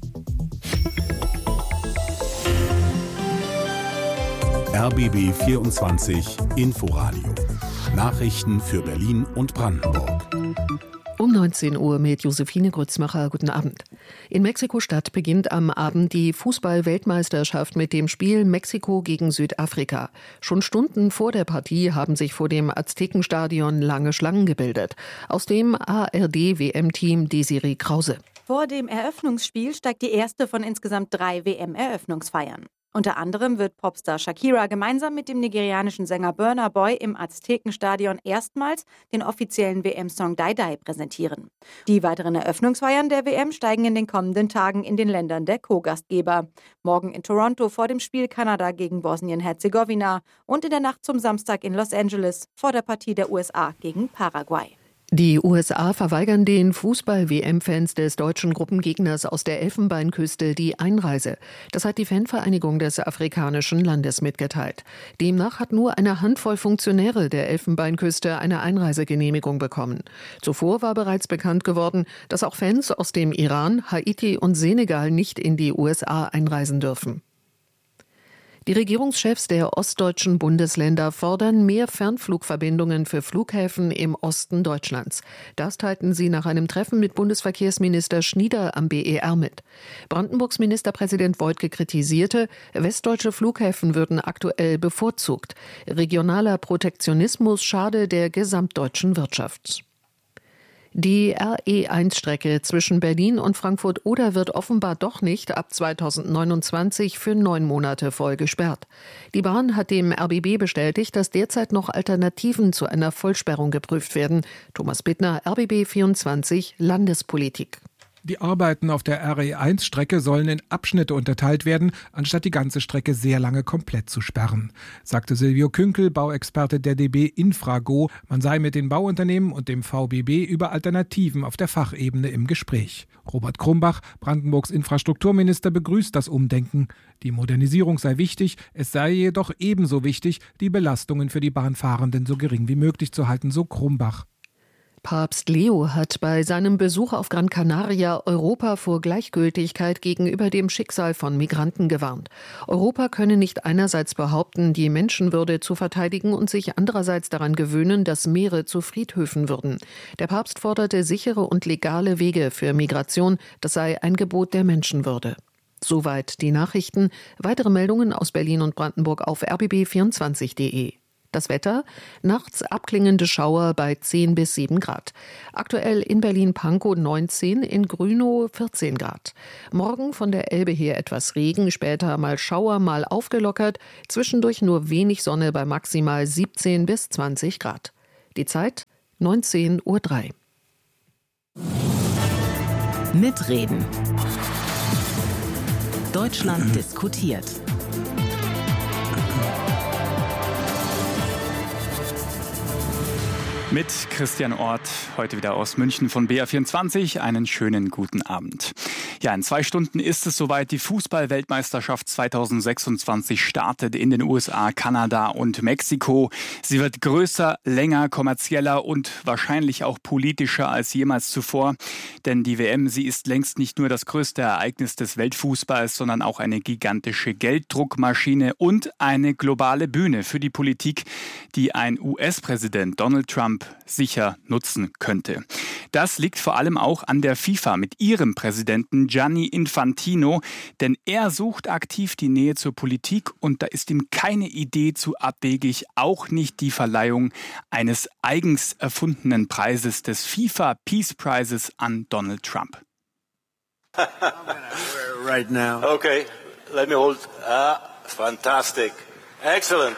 R B B vierundzwanzig Inforadio. Nachrichten für Berlin und Brandenburg. Um neunzehn Uhr mit Josephine Grützmacher. Guten Abend. In Mexiko-Stadt beginnt am Abend die Fußball-Weltmeisterschaft mit dem Spiel Mexiko gegen Südafrika. Schon Stunden vor der Partie haben sich vor dem Aztekenstadion lange Schlangen gebildet. Aus dem A R D-W M-Team Desiree Krause. Vor dem Eröffnungsspiel steigt die erste von insgesamt drei W M-Eröffnungsfeiern. Unter anderem wird Popstar Shakira gemeinsam mit dem nigerianischen Sänger Burna Boy im Aztekenstadion erstmals den offiziellen W M-Song Die Die präsentieren. Die weiteren Eröffnungsfeiern der W M steigen in den kommenden Tagen in den Ländern der Co-Gastgeber. Morgen in Toronto vor dem Spiel Kanada gegen Bosnien-Herzegowina und in der Nacht zum Samstag in Los Angeles vor der Partie der U S A gegen Paraguay. Die U S A verweigern den Fußball-W M-Fans des deutschen Gruppengegners aus der Elfenbeinküste die Einreise. Das hat die Fanvereinigung des afrikanischen Landes mitgeteilt. Demnach hat nur eine Handvoll Funktionäre der Elfenbeinküste eine Einreisegenehmigung bekommen. Zuvor war bereits bekannt geworden, dass auch Fans aus dem Iran, Haiti und Senegal nicht in die U S A einreisen dürfen. Die Regierungschefs der ostdeutschen Bundesländer fordern mehr Fernflugverbindungen für Flughäfen im Osten Deutschlands. Das teilten sie nach einem Treffen mit Bundesverkehrsminister Schnieder am B E R mit. Brandenburgs Ministerpräsident Woidke kritisierte, westdeutsche Flughäfen würden aktuell bevorzugt. Regionaler Protektionismus schade der gesamtdeutschen Wirtschaft. Die R E eins Strecke zwischen Berlin und Frankfurt-Oder wird offenbar doch nicht ab zweitausendneunundzwanzig für neun Monate voll gesperrt. Die Bahn hat dem R B B bestätigt, dass derzeit noch Alternativen zu einer Vollsperrung geprüft werden. Thomas Bittner, R B B vierundzwanzig, Landespolitik. Die Arbeiten auf der R E eins Strecke sollen in Abschnitte unterteilt werden, anstatt die ganze Strecke sehr lange komplett zu sperren, sagte Silvio Künkel, Bauexperte der D B Infrago. Man sei mit den Bauunternehmen und dem V B B über Alternativen auf der Fachebene im Gespräch. Robert Krumbach, Brandenburgs Infrastrukturminister, begrüßt das Umdenken. Die Modernisierung sei wichtig, es sei jedoch ebenso wichtig, die Belastungen für die Bahnfahrenden so gering wie möglich zu halten, so Krumbach. Papst Leo hat bei seinem Besuch auf Gran Canaria Europa vor Gleichgültigkeit gegenüber dem Schicksal von Migranten gewarnt. Europa könne nicht einerseits behaupten, die Menschenwürde zu verteidigen und sich andererseits daran gewöhnen, dass Meere zu Friedhöfen würden. Der Papst forderte sichere und legale Wege für Migration. Das sei ein Gebot der Menschenwürde. Soweit die Nachrichten. Weitere Meldungen aus Berlin und Brandenburg auf r b b vierundzwanzig punkt de. Das Wetter, nachts abklingende Schauer bei zehn bis sieben Grad. Aktuell in Berlin-Pankow neunzehn, in Grünow vierzehn Grad. Morgen von der Elbe her etwas Regen, später mal Schauer, mal aufgelockert. Zwischendurch nur wenig Sonne bei maximal siebzehn bis zwanzig Grad. Die Zeit neunzehn Uhr drei. Mitreden. Deutschland diskutiert. Mit Christian Orth, heute wieder aus München von B R vierundzwanzig. Einen schönen guten Abend. Ja, in zwei Stunden ist es soweit. Die Fußball-Weltmeisterschaft zweitausendsechsundzwanzig startet in den U S A, Kanada und Mexiko. Sie wird größer, länger, kommerzieller und wahrscheinlich auch politischer als jemals zuvor. Denn die W M, sie ist längst nicht nur das größte Ereignis des Weltfußballs, sondern auch eine gigantische Gelddruckmaschine und eine globale Bühne für die Politik, die ein U S-Präsident Donald Trump sicher nutzen könnte. Das liegt vor allem auch an der FIFA mit ihrem Präsidenten Gianni Infantino, denn er sucht aktiv die Nähe zur Politik und da ist ihm keine Idee zu abwegig, auch nicht die Verleihung eines eigens erfundenen Preises, des FIFA Peace Prizes an Donald Trump. Right now. Okay, let me hold. Ah, fantastic. Excellent.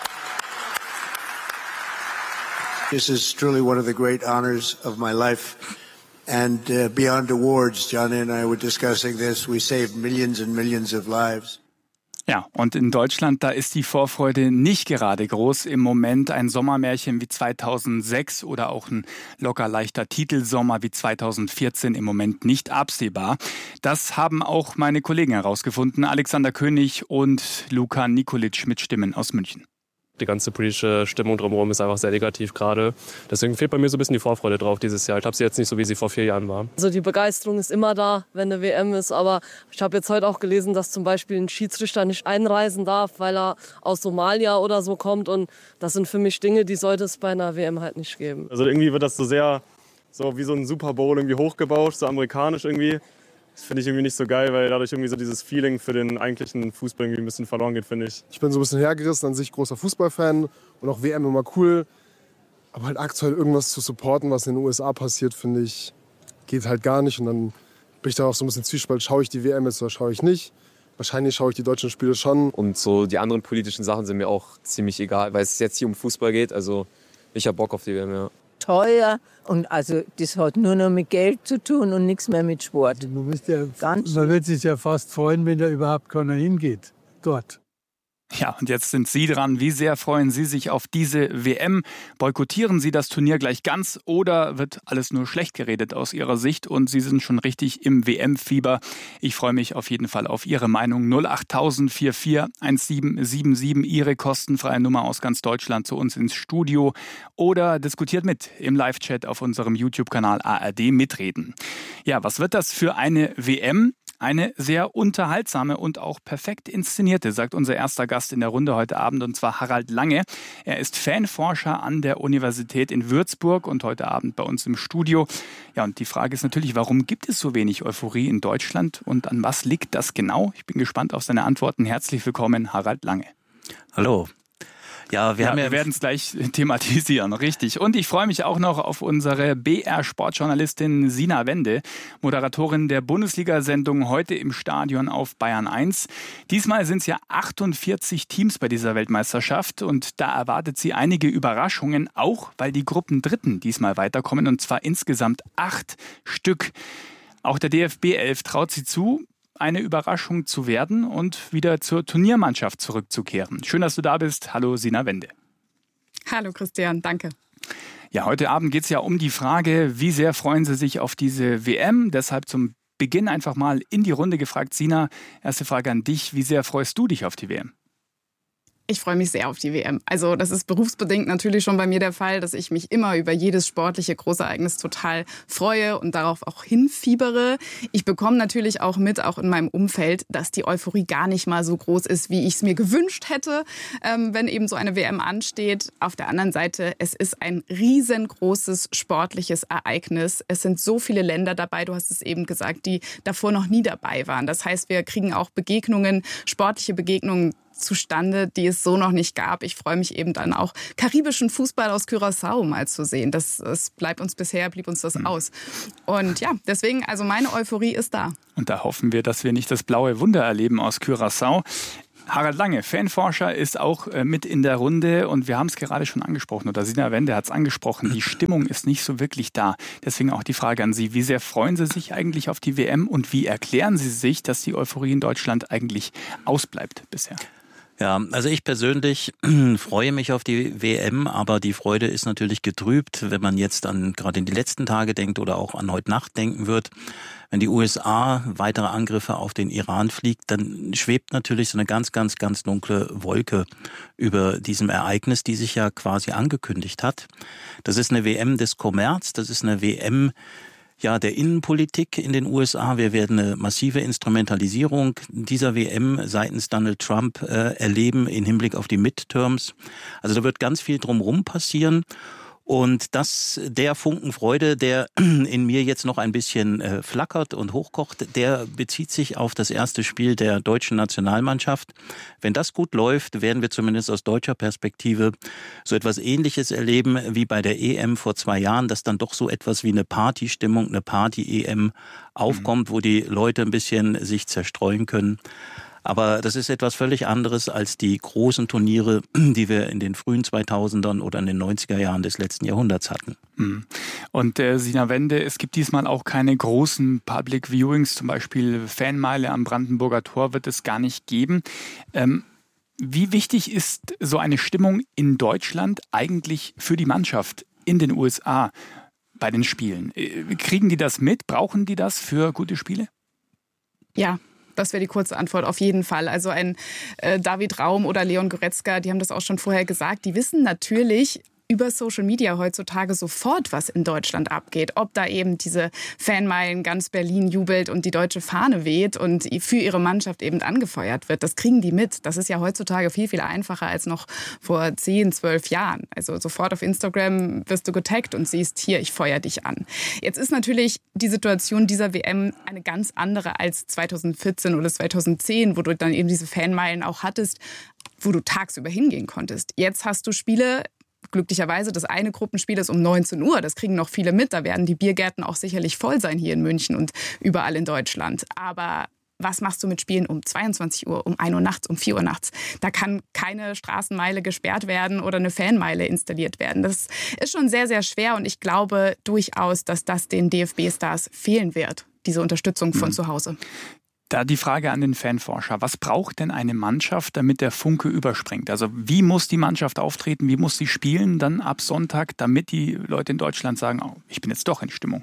This is truly one of the great honors of my life. And uh, beyond awards, Johnny and I were discussing this, we saved millions and millions of lives. Ja, und in Deutschland, da ist die Vorfreude nicht gerade groß. Im Moment ein Sommermärchen wie zweitausendsechs oder auch ein locker leichter Titelsommer wie zweitausendvierzehn im Moment nicht absehbar. Das haben auch meine Kollegen herausgefunden, Alexander König und Luka Nikolic mit Stimmen aus München. Die ganze politische Stimmung drumherum ist einfach sehr negativ gerade. Deswegen fehlt bei mir so ein bisschen die Vorfreude drauf dieses Jahr. Ich habe sie jetzt nicht so, wie sie vor vier Jahren war. Also die Begeisterung ist immer da, wenn eine W M ist. Aber ich habe jetzt heute auch gelesen, dass zum Beispiel ein Schiedsrichter nicht einreisen darf, weil er aus Somalia oder so kommt. Und das sind für mich Dinge, die sollte es bei einer W M halt nicht geben. Also irgendwie wird das so sehr, so wie so ein Super Bowl irgendwie hochgebaut, so amerikanisch irgendwie. Das finde ich irgendwie nicht so geil, weil dadurch irgendwie so dieses Feeling für den eigentlichen Fußball irgendwie ein bisschen verloren geht, finde ich. Ich bin so ein bisschen hergerissen, an sich großer Fußballfan und auch W M immer cool. Aber halt aktuell irgendwas zu supporten, was in den U S A passiert, finde ich, geht halt gar nicht. Und dann bin ich da auch so ein bisschen Zwiespalt, schaue ich die W M jetzt oder schaue ich nicht. Wahrscheinlich schaue ich die deutschen Spiele schon. Und so die anderen politischen Sachen sind mir auch ziemlich egal, weil es jetzt hier um Fußball geht. Also ich habe Bock auf die W M, ja. Teuer und also das hat nur noch mit Geld zu tun und nichts mehr mit Sport. Man, ja, man wird sich ja fast freuen, wenn da überhaupt keiner hingeht, dort. Ja, und jetzt sind Sie dran. Wie sehr freuen Sie sich auf diese W M? Boykottieren Sie das Turnier gleich ganz oder wird alles nur schlecht geredet aus Ihrer Sicht und Sie sind schon richtig im W M-Fieber? Ich freue mich auf jeden Fall auf Ihre Meinung. null acht null vier vier eins sieben sieben sieben, Ihre kostenfreie Nummer aus ganz Deutschland zu uns ins Studio oder diskutiert mit im Live-Chat auf unserem YouTube-Kanal A R D Mitreden. Ja, was wird das für eine W M? Eine sehr unterhaltsame und auch perfekt inszenierte, sagt unser erster Gast in der Runde heute Abend, und zwar Harald Lange. Er ist Fanforscher an der Universität in Würzburg und heute Abend bei uns im Studio. Ja, und die Frage ist natürlich, warum gibt es so wenig Euphorie in Deutschland und an was liegt das genau? Ich bin gespannt auf seine Antworten. Herzlich willkommen, Harald Lange. Hallo. Ja, wir, ja, haben ja wir werden es gleich thematisieren, richtig. Und ich freue mich auch noch auf unsere B R-Sportjournalistin Sina Wende, Moderatorin der Bundesliga-Sendung Heute im Stadion auf Bayern eins. Diesmal sind es ja achtundvierzig Teams bei dieser Weltmeisterschaft und da erwartet sie einige Überraschungen, auch weil die Gruppendritten diesmal weiterkommen, und zwar insgesamt acht Stück. Auch der D F B elf traut sie zu, eine Überraschung zu werden und wieder zur Turniermannschaft zurückzukehren. Schön, dass du da bist. Hallo, Sina Wende. Hallo, Christian. Danke. Ja, heute Abend geht es ja um die Frage, wie sehr freuen Sie sich auf diese W M? Deshalb zum Beginn einfach mal in die Runde gefragt. Sina, erste Frage an dich. Wie sehr freust du dich auf die W M? Ich freue mich sehr auf die W M. Also das ist berufsbedingt natürlich schon bei mir der Fall, dass ich mich immer über jedes sportliche Großereignis total freue und darauf auch hinfiebere. Ich bekomme natürlich auch mit, auch in meinem Umfeld, dass die Euphorie gar nicht mal so groß ist, wie ich es mir gewünscht hätte, ähm, wenn eben so eine W M ansteht. Auf der anderen Seite, es ist ein riesengroßes sportliches Ereignis. Es sind so viele Länder dabei, du hast es eben gesagt, die davor noch nie dabei waren. Das heißt, wir kriegen auch Begegnungen, sportliche Begegnungen zustande, die es so noch nicht gab. Ich freue mich eben dann auch, karibischen Fußball aus Curaçao mal zu sehen. Das, das bleibt uns bisher, blieb uns das aus. Und ja, deswegen, also meine Euphorie ist da. Und da hoffen wir, dass wir nicht das blaue Wunder erleben aus Curaçao. Harald Lange, Fanforscher, ist auch mit in der Runde und wir haben es gerade schon angesprochen, oder Sina Wende hat es angesprochen, die Stimmung ist nicht so wirklich da. Deswegen auch die Frage an Sie, wie sehr freuen Sie sich eigentlich auf die W M und wie erklären Sie sich, dass die Euphorie in Deutschland eigentlich ausbleibt bisher? Ja, also ich persönlich freue mich auf die W M, aber die Freude ist natürlich getrübt, wenn man jetzt an gerade in die letzten Tage denkt oder auch an heute Nacht denken wird. Wenn die U S A weitere Angriffe auf den Iran fliegt, dann schwebt natürlich so eine ganz, ganz, ganz dunkle Wolke über diesem Ereignis, die sich ja quasi angekündigt hat. Das ist eine W M des Kommerz, das ist eine W M Ja, der Innenpolitik in den U S A. Wir werden eine massive Instrumentalisierung dieser W M seitens Donald Trump äh, erleben im Hinblick auf die Midterms. Also da wird ganz viel drumherum passieren. Und das, der Funken Freude, der in mir jetzt noch ein bisschen äh, flackert und hochkocht, der bezieht sich auf das erste Spiel der deutschen Nationalmannschaft. Wenn das gut läuft, werden wir zumindest aus deutscher Perspektive so etwas Ähnliches erleben wie bei der E M vor zwei Jahren, dass dann doch so etwas wie eine Partystimmung, eine Party-E M aufkommt, mhm. wo die Leute ein bisschen sich zerstreuen können. Aber das ist etwas völlig anderes als die großen Turniere, die wir in den frühen zweitausendern oder in den neunziger Jahren des letzten Jahrhunderts hatten. Und äh, Sina Wende, es gibt diesmal auch keine großen Public Viewings, zum Beispiel Fanmeile am Brandenburger Tor wird es gar nicht geben. Ähm, wie wichtig ist so eine Stimmung in Deutschland eigentlich für die Mannschaft in den U S A bei den Spielen? Kriegen die das mit? Brauchen die das für gute Spiele? Ja. Das wäre die kurze Antwort, auf jeden Fall. Also ein äh, David Raum oder Leon Goretzka, die haben das auch schon vorher gesagt, die wissen natürlich über Social Media heutzutage sofort, was in Deutschland abgeht. Ob da eben diese Fanmeilen ganz Berlin jubelt und die deutsche Fahne weht und für ihre Mannschaft eben angefeuert wird. Das kriegen die mit. Das ist ja heutzutage viel, viel einfacher als noch vor zehn, zwölf Jahren. Also sofort auf Instagram wirst du getaggt und siehst, hier, ich feuer dich an. Jetzt ist natürlich die Situation dieser W M eine ganz andere als zweitausendvierzehn oder zweitausendzehn, wo du dann eben diese Fanmeilen auch hattest, wo du tagsüber hingehen konntest. Jetzt hast du Spiele, glücklicherweise, das eine Gruppenspiel ist um neunzehn Uhr. Das kriegen noch viele mit. Da werden die Biergärten auch sicherlich voll sein hier in München und überall in Deutschland. Aber was machst du mit Spielen um zweiundzwanzig Uhr, um ein Uhr nachts, um vier Uhr nachts? Da kann keine Straßenmeile gesperrt werden oder eine Fanmeile installiert werden. Das ist schon sehr, sehr schwer und ich glaube durchaus, dass das den D F B-Stars fehlen wird, diese Unterstützung von mhm. zu Hause. Da die Frage an den Fanforscher, was braucht denn eine Mannschaft, damit der Funke überspringt? Also wie muss die Mannschaft auftreten, wie muss sie spielen dann ab Sonntag, damit die Leute in Deutschland sagen, oh, ich bin jetzt doch in Stimmung?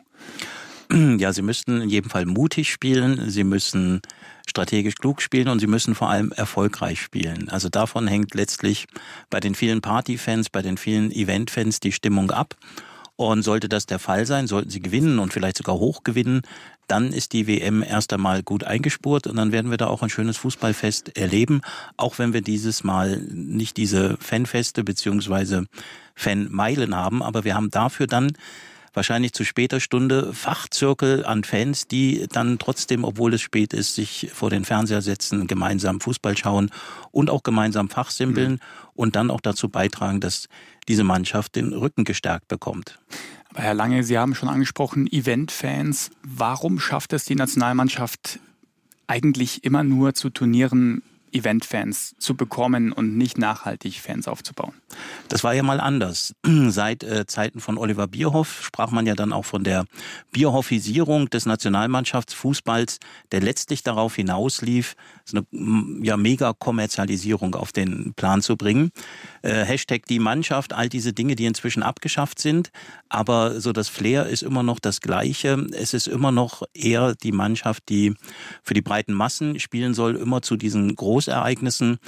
Ja, sie müssten in jedem Fall mutig spielen, sie müssen strategisch klug spielen und sie müssen vor allem erfolgreich spielen. Also davon hängt letztlich bei den vielen Partyfans, bei den vielen Eventfans die Stimmung ab. Und sollte das der Fall sein, sollten sie gewinnen und vielleicht sogar hoch gewinnen, dann ist die W M erst einmal gut eingespurt und dann werden wir da auch ein schönes Fußballfest erleben, auch wenn wir dieses Mal nicht diese Fanfeste bzw. Fanmeilen haben, aber wir haben dafür dann wahrscheinlich zu später Stunde Fachzirkel an Fans, die dann trotzdem, obwohl es spät ist, sich vor den Fernseher setzen, gemeinsam Fußball schauen und auch gemeinsam fachsimpeln mhm. und dann auch dazu beitragen, dass diese Mannschaft den Rücken gestärkt bekommt. Aber Herr Lange, Sie haben schon angesprochen, Eventfans. Warum schafft es die Nationalmannschaft eigentlich immer nur zu Turnieren Eventfans zu bekommen und nicht nachhaltig Fans aufzubauen? Das war ja mal anders. Seit äh, Zeiten von Oliver Bierhoff sprach man ja dann auch von der Bierhoffisierung des Nationalmannschaftsfußballs, der letztlich darauf hinauslief, so eine ja, Mega-Kommerzialisierung auf den Plan zu bringen. Äh, Hashtag die Mannschaft, all diese Dinge, die inzwischen abgeschafft sind. Aber so das Flair ist immer noch das Gleiche. Es ist immer noch eher die Mannschaft, die für die breiten Massen spielen soll, immer zu diesen Großereignissen.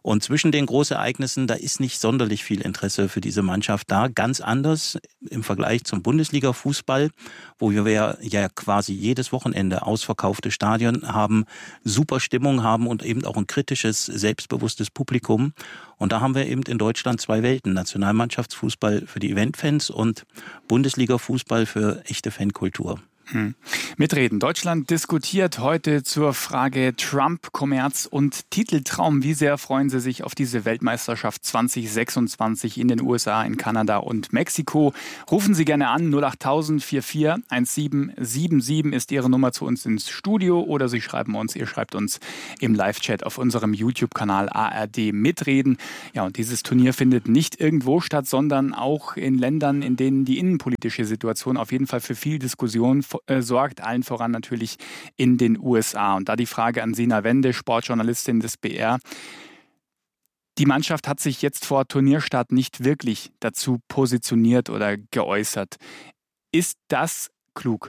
Und zwischen den Großereignissen, da ist nicht sonderlich viel Interesse für diese Mannschaft da. Ganz anders im Vergleich zum Bundesliga-Fußball, wo wir ja quasi jedes Wochenende ausverkaufte Stadien haben, super Stimmung haben und eben auch ein kritisches, selbstbewusstes Publikum. Und da haben wir eben in Deutschland zwei Welten. Nationalmannschaftsfußball für die Eventfans und Bundesliga-Fußball für echte Fankultur. Hm. Mitreden. Deutschland diskutiert heute zur Frage Trump, Kommerz und Titeltraum. Wie sehr freuen Sie sich auf diese Weltmeisterschaft zwanzig sechsundzwanzig in den U S A, in Kanada und Mexiko? Rufen Sie gerne an. null acht tausend vierundvierzig siebzehn siebenundsiebzig ist Ihre Nummer zu uns ins Studio oder Sie schreiben uns, ihr schreibt uns im Live-Chat auf unserem YouTube-Kanal A R D Mitreden. Ja, und dieses Turnier findet nicht irgendwo statt, sondern auch in Ländern, in denen die innenpolitische Situation auf jeden Fall für viel Diskussion sorgt, allen voran natürlich in den U S A. Und da die Frage an Sina Wende, Sportjournalistin des B R. Die Mannschaft hat sich jetzt vor Turnierstart nicht wirklich dazu positioniert oder geäußert. Ist das klug?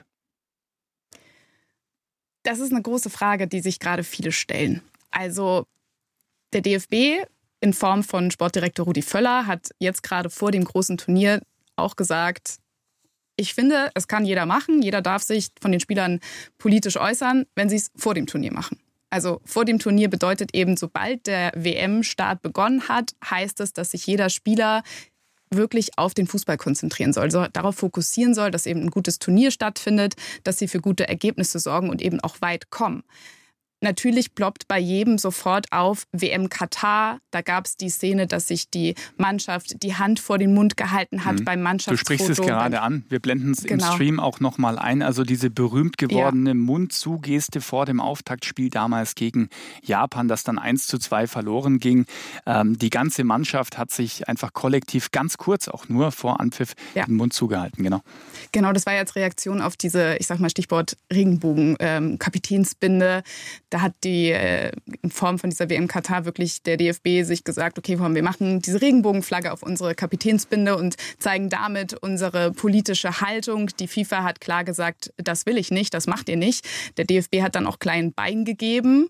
Das ist eine große Frage, die sich gerade viele stellen. Also der D F B in Form von Sportdirektor Rudi Völler hat jetzt gerade vor dem großen Turnier auch gesagt, ich finde, es kann jeder machen. Jeder darf sich von den Spielern politisch äußern, wenn sie es vor dem Turnier machen. Also vor dem Turnier bedeutet eben, sobald der W M-Start begonnen hat, heißt es, dass sich jeder Spieler wirklich auf den Fußball konzentrieren soll, so darauf fokussieren soll, dass eben ein gutes Turnier stattfindet, dass sie für gute Ergebnisse sorgen und eben auch weit kommen. Natürlich ploppt bei jedem sofort auf W M Katar. Da gab es die Szene, dass sich die Mannschaft die Hand vor den Mund gehalten hat mhm. beim Mannschaftsfoto. Du sprichst es gerade an. Wir blenden es genau. im Stream auch nochmal ein. Also diese berühmt gewordene ja. Mund-zu-Geste vor dem Auftaktspiel damals gegen Japan, das dann eins zu zwei verloren ging. Ähm, die ganze Mannschaft hat sich einfach kollektiv ganz kurz auch nur vor Anpfiff ja. den Mund zugehalten. Genau. Genau, das war jetzt Reaktion auf diese, ich sag mal Stichwort Regenbogen, ähm, Kapitänsbinde. Da hat die äh, in Form von dieser W M Katar wirklich der D F B sich gesagt, okay, wir machen diese Regenbogenflagge auf unsere Kapitänsbinde und zeigen damit unsere politische Haltung. Die FIFA hat klar gesagt, das will ich nicht, das macht ihr nicht. Der D F B hat dann auch klein Bein gegeben.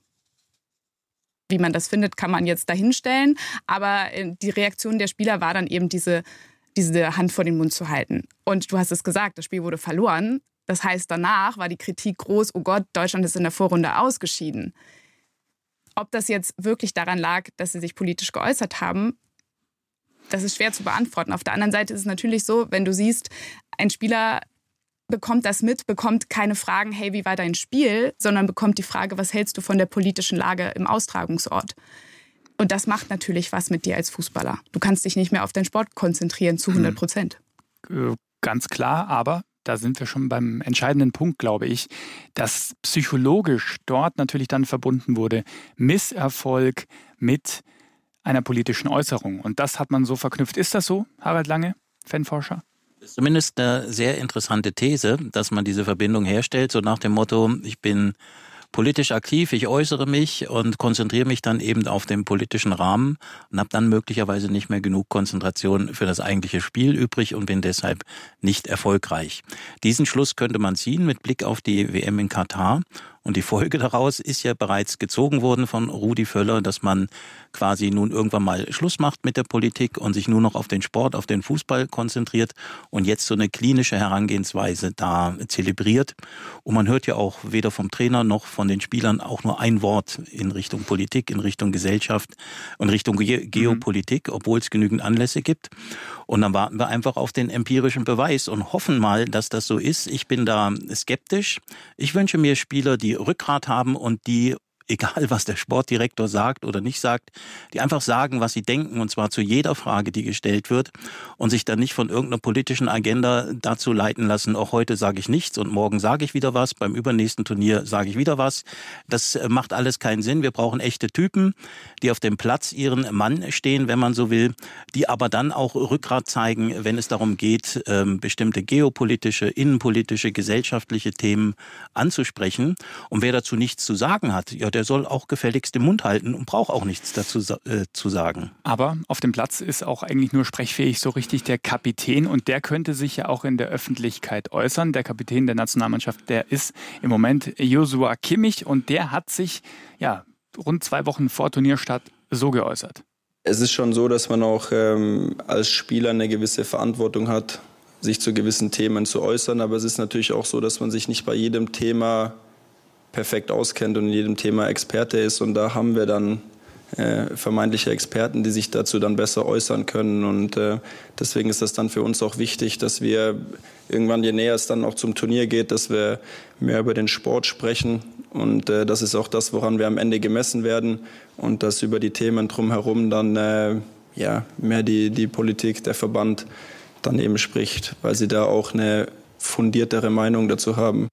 Wie man das findet, kann man jetzt dahinstellen. Aber äh, die Reaktion der Spieler war dann eben diese, diese Hand vor den Mund zu halten. Und du hast es gesagt, das Spiel wurde verloren. Das heißt, danach war die Kritik groß, oh Gott, Deutschland ist in der Vorrunde ausgeschieden. Ob das jetzt wirklich daran lag, dass sie sich politisch geäußert haben, das ist schwer zu beantworten. Auf der anderen Seite ist es natürlich so, wenn du siehst, ein Spieler bekommt das mit, bekommt keine Fragen, hey, wie war dein Spiel, sondern bekommt die Frage, was hältst du von der politischen Lage im Austragungsort? Und das macht natürlich was mit dir als Fußballer. Du kannst dich nicht mehr auf deinen Sport konzentrieren zu hundert Prozent. Ganz klar, aber da sind wir schon beim entscheidenden Punkt, glaube ich, dass psychologisch dort natürlich dann verbunden wurde, Misserfolg mit einer politischen Äußerung. Und das hat man so verknüpft. Ist das so, Harald Lange, Fanforscher? Das ist zumindest eine sehr interessante These, dass man diese Verbindung herstellt, so nach dem Motto, ich bin politisch aktiv, ich äußere mich und konzentriere mich dann eben auf den politischen Rahmen und habe dann möglicherweise nicht mehr genug Konzentration für das eigentliche Spiel übrig und bin deshalb nicht erfolgreich. Diesen Schluss könnte man ziehen mit Blick auf die W M in Katar. Und die Folge daraus ist ja bereits gezogen worden von Rudi Völler, dass man quasi nun irgendwann mal Schluss macht mit der Politik und sich nur noch auf den Sport, auf den Fußball konzentriert und jetzt so eine klinische Herangehensweise da zelebriert. Und man hört ja auch weder vom Trainer noch von den Spielern auch nur ein Wort in Richtung Politik, in Richtung Gesellschaft und Richtung Ge- Geopolitik, obwohl es genügend Anlässe gibt. Und dann warten wir einfach auf den empirischen Beweis und hoffen mal, dass das so ist. Ich bin da skeptisch. Ich wünsche mir Spieler, die Rückgrat haben und die, egal was der Sportdirektor sagt oder nicht sagt, die einfach sagen, was sie denken, und zwar zu jeder Frage, die gestellt wird, und sich dann nicht von irgendeiner politischen Agenda dazu leiten lassen, auch heute sage ich nichts und morgen sage ich wieder was, beim übernächsten Turnier sage ich wieder was. Das macht alles keinen Sinn. Wir brauchen echte Typen, die auf dem Platz ihren Mann stehen, wenn man so will, die aber dann auch Rückgrat zeigen, wenn es darum geht, bestimmte geopolitische, innenpolitische, gesellschaftliche Themen anzusprechen. Und wer dazu nichts zu sagen hat, ja, der soll auch gefälligst den Mund halten und braucht auch nichts dazu äh, zu sagen. Aber auf dem Platz ist auch eigentlich nur sprechfähig so richtig der Kapitän und der könnte sich ja auch in der Öffentlichkeit äußern. Der Kapitän der Nationalmannschaft, der ist im Moment Joshua Kimmich und der hat sich ja rund zwei Wochen vor Turnierstart so geäußert. Es ist schon so, dass man auch ähm, als Spieler eine gewisse Verantwortung hat, sich zu gewissen Themen zu äußern. Aber es ist natürlich auch so, dass man sich nicht bei jedem Thema perfekt auskennt und in jedem Thema Experte ist. Und da haben wir dann äh, vermeintliche Experten, die sich dazu dann besser äußern können. Und äh, deswegen ist das dann für uns auch wichtig, dass wir irgendwann, je näher es dann auch zum Turnier geht, dass wir mehr über den Sport sprechen. Und äh, das ist auch das, woran wir am Ende gemessen werden. Und dass über die Themen drumherum dann äh, ja, mehr die, die Politik, der Verband dann eben spricht, weil sie da auch eine fundiertere Meinung dazu haben.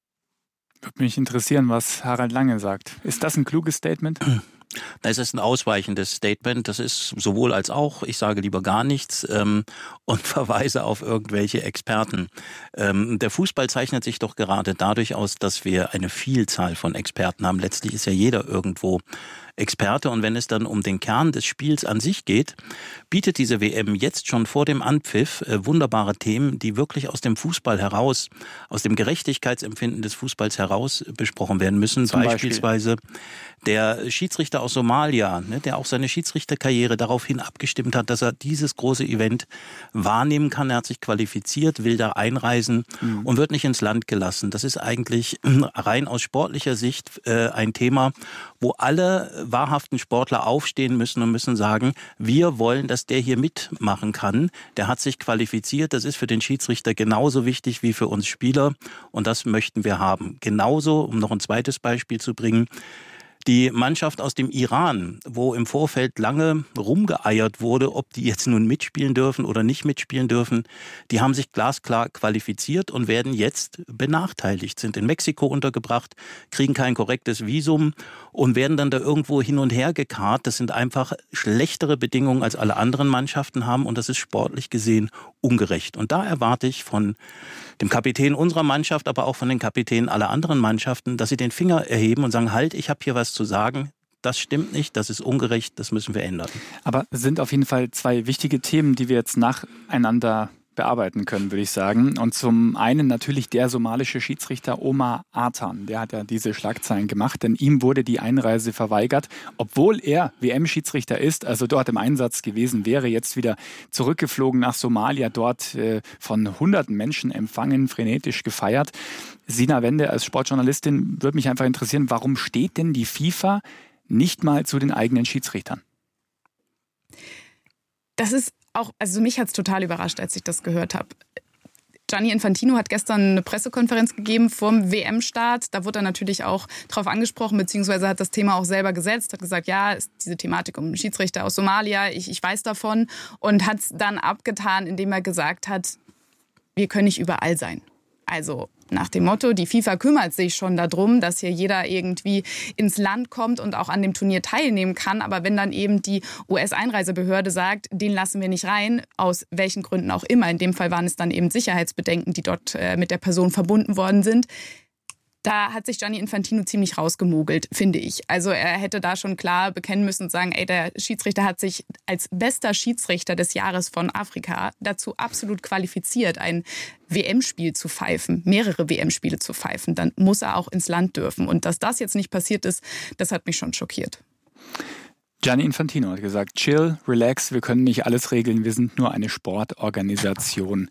Würde mich interessieren, was Harald Lange sagt. Ist das ein kluges Statement? Das ist ein ausweichendes Statement. Das ist sowohl als auch. Ich sage lieber gar nichts ähm, und verweise auf irgendwelche Experten. Ähm, der Fußball zeichnet sich doch gerade dadurch aus, dass wir eine Vielzahl von Experten haben. Letztlich ist ja jeder irgendwo Experte. Und wenn es dann um den Kern des Spiels an sich geht, bietet diese W M jetzt schon vor dem Anpfiff äh, wunderbare Themen, die wirklich aus dem Fußball heraus, aus dem Gerechtigkeitsempfinden des Fußballs heraus besprochen werden müssen. Zum Beispielsweise Beispiel? Der Schiedsrichter aus Somalia, ne, der auch seine Schiedsrichterkarriere daraufhin abgestimmt hat, dass er dieses große Event wahrnehmen kann. Er hat sich qualifiziert, will da einreisen mhm. und wird nicht ins Land gelassen. Das ist eigentlich rein aus sportlicher Sicht äh, ein Thema, wo alle wahrhaften Sportler aufstehen müssen und müssen sagen, wir wollen, dass der hier mitmachen kann. Der hat sich qualifiziert. Das ist für den Schiedsrichter genauso wichtig wie für uns Spieler. Und das möchten wir haben. Genauso, um noch ein zweites Beispiel zu bringen, die Mannschaft aus dem Iran, wo im Vorfeld lange rumgeeiert wurde, ob die jetzt nun mitspielen dürfen oder nicht mitspielen dürfen, die haben sich glasklar qualifiziert und werden jetzt benachteiligt, sind in Mexiko untergebracht, kriegen kein korrektes Visum und werden dann da irgendwo hin und her gekarrt. Das sind einfach schlechtere Bedingungen, als alle anderen Mannschaften haben und das ist sportlich gesehen ungerecht. Und da erwarte ich von dem Kapitän unserer Mannschaft, aber auch von den Kapitänen aller anderen Mannschaften, dass sie den Finger erheben und sagen, halt, ich habe hier was zu sagen, das stimmt nicht, das ist ungerecht, das müssen wir ändern. Aber es sind auf jeden Fall zwei wichtige Themen, die wir jetzt nacheinander bearbeiten können, würde ich sagen. Und zum einen natürlich der somalische Schiedsrichter Omar Artan. Der hat ja diese Schlagzeilen gemacht, denn ihm wurde die Einreise verweigert, obwohl er W M-Schiedsrichter ist, also dort im Einsatz gewesen wäre, jetzt wieder zurückgeflogen nach Somalia, dort äh, von hunderten Menschen empfangen, frenetisch gefeiert. Sina Wende als Sportjournalistin würde mich einfach interessieren, warum steht denn die FIFA nicht mal zu den eigenen Schiedsrichtern? Das ist auch, also mich hat es total überrascht, als ich das gehört habe. Gianni Infantino hat gestern eine Pressekonferenz gegeben vorm W M-Start. Da wurde er natürlich auch drauf angesprochen, beziehungsweise hat das Thema auch selber gesetzt, hat gesagt, ja, ist diese Thematik um Schiedsrichter aus Somalia, ich, ich weiß davon, und hat es dann abgetan, indem er gesagt hat, wir können nicht überall sein. Also nach dem Motto, die FIFA kümmert sich schon darum, dass hier jeder irgendwie ins Land kommt und auch an dem Turnier teilnehmen kann. Aber wenn dann eben die U S-Einreisebehörde sagt, den lassen wir nicht rein, aus welchen Gründen auch immer, in dem Fall waren es dann eben Sicherheitsbedenken, die dort äh, mit der Person verbunden worden sind, da hat sich Gianni Infantino ziemlich rausgemogelt, finde ich. Also er hätte da schon klar bekennen müssen und sagen, ey, der Schiedsrichter hat sich als bester Schiedsrichter des Jahres von Afrika dazu absolut qualifiziert, ein W M-Spiel zu pfeifen, mehrere W M-Spiele zu pfeifen. Dann muss er auch ins Land dürfen. Und dass das jetzt nicht passiert ist, das hat mich schon schockiert. Gianni Infantino hat gesagt, chill, relax, wir können nicht alles regeln, wir sind nur eine Sportorganisation.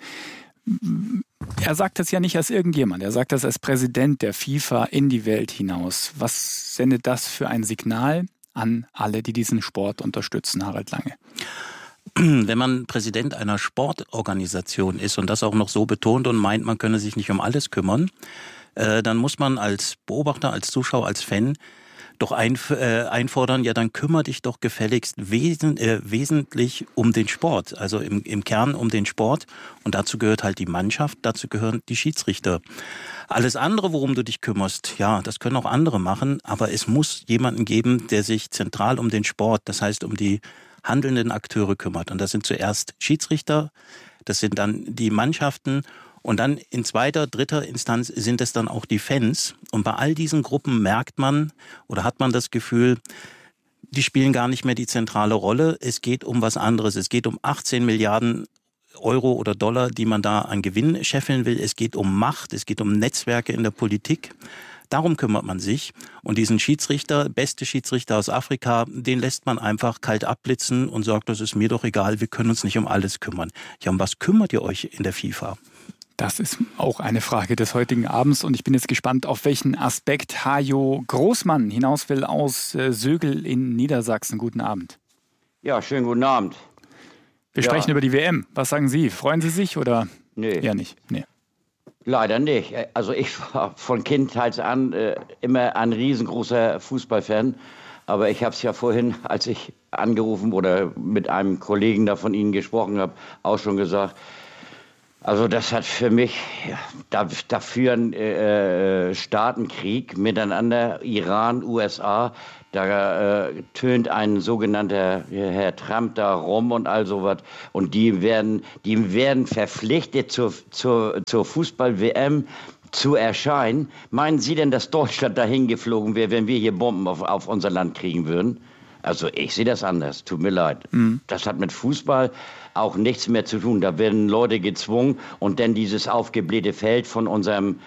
Er sagt das ja nicht als irgendjemand, er sagt das als Präsident der FIFA in die Welt hinaus. Was sendet das für ein Signal an alle, die diesen Sport unterstützen, Harald Lange? Wenn man Präsident einer Sportorganisation ist und das auch noch so betont und meint, man könne sich nicht um alles kümmern, äh, dann muss man als Beobachter, als Zuschauer, als Fan doch ein, äh, einfordern, ja dann kümmere dich doch gefälligst wesen, äh, wesentlich um den Sport, also im, im Kern um den Sport, und dazu gehört halt die Mannschaft, dazu gehören die Schiedsrichter. Alles andere, worum du dich kümmerst, ja, das können auch andere machen, aber es muss jemanden geben, der sich zentral um den Sport, das heißt um die handelnden Akteure kümmert, und das sind zuerst Schiedsrichter, das sind dann die Mannschaften. Und dann in zweiter, dritter Instanz sind es dann auch die Fans. Und bei all diesen Gruppen merkt man oder hat man das Gefühl, die spielen gar nicht mehr die zentrale Rolle. Es geht um was anderes. Es geht um achtzehn Milliarden Euro oder Dollar, die man da an Gewinn scheffeln will. Es geht um Macht, es geht um Netzwerke in der Politik. Darum kümmert man sich. Und diesen Schiedsrichter, beste Schiedsrichter aus Afrika, den lässt man einfach kalt abblitzen und sagt, das ist mir doch egal, wir können uns nicht um alles kümmern. Ja, um was kümmert ihr euch in der FIFA? Das ist auch eine Frage des heutigen Abends und ich bin jetzt gespannt, auf welchen Aspekt Hajo Großmann hinaus will aus äh, Sögel in Niedersachsen. Guten Abend. Ja, schönen guten Abend. Wir ja. sprechen über die W M. Was sagen Sie? Freuen Sie sich oder nee. eher nicht? Nee. Leider nicht. Also ich war von Kindheit an äh, immer ein riesengroßer Fußballfan. Aber ich habe es ja vorhin, als ich angerufen oder mit einem Kollegen da von Ihnen gesprochen habe, auch schon gesagt. Also das hat für mich, ja, da, da führen äh, Staatenkrieg miteinander, Iran, U S A, da äh, tönt ein sogenannter Herr Trump da rum und all sowas. Und die werden, die werden verpflichtet zur, zur, zur Fußball-W M zu erscheinen. Meinen Sie denn, dass Deutschland dahin geflogen wäre, wenn wir hier Bomben auf, auf unser Land kriegen würden? Also ich sehe das anders, tut mir leid. Mhm. Das hat mit Fußball auch nichts mehr zu tun. Da werden Leute gezwungen und dann dieses aufgeblähte Feld von unserem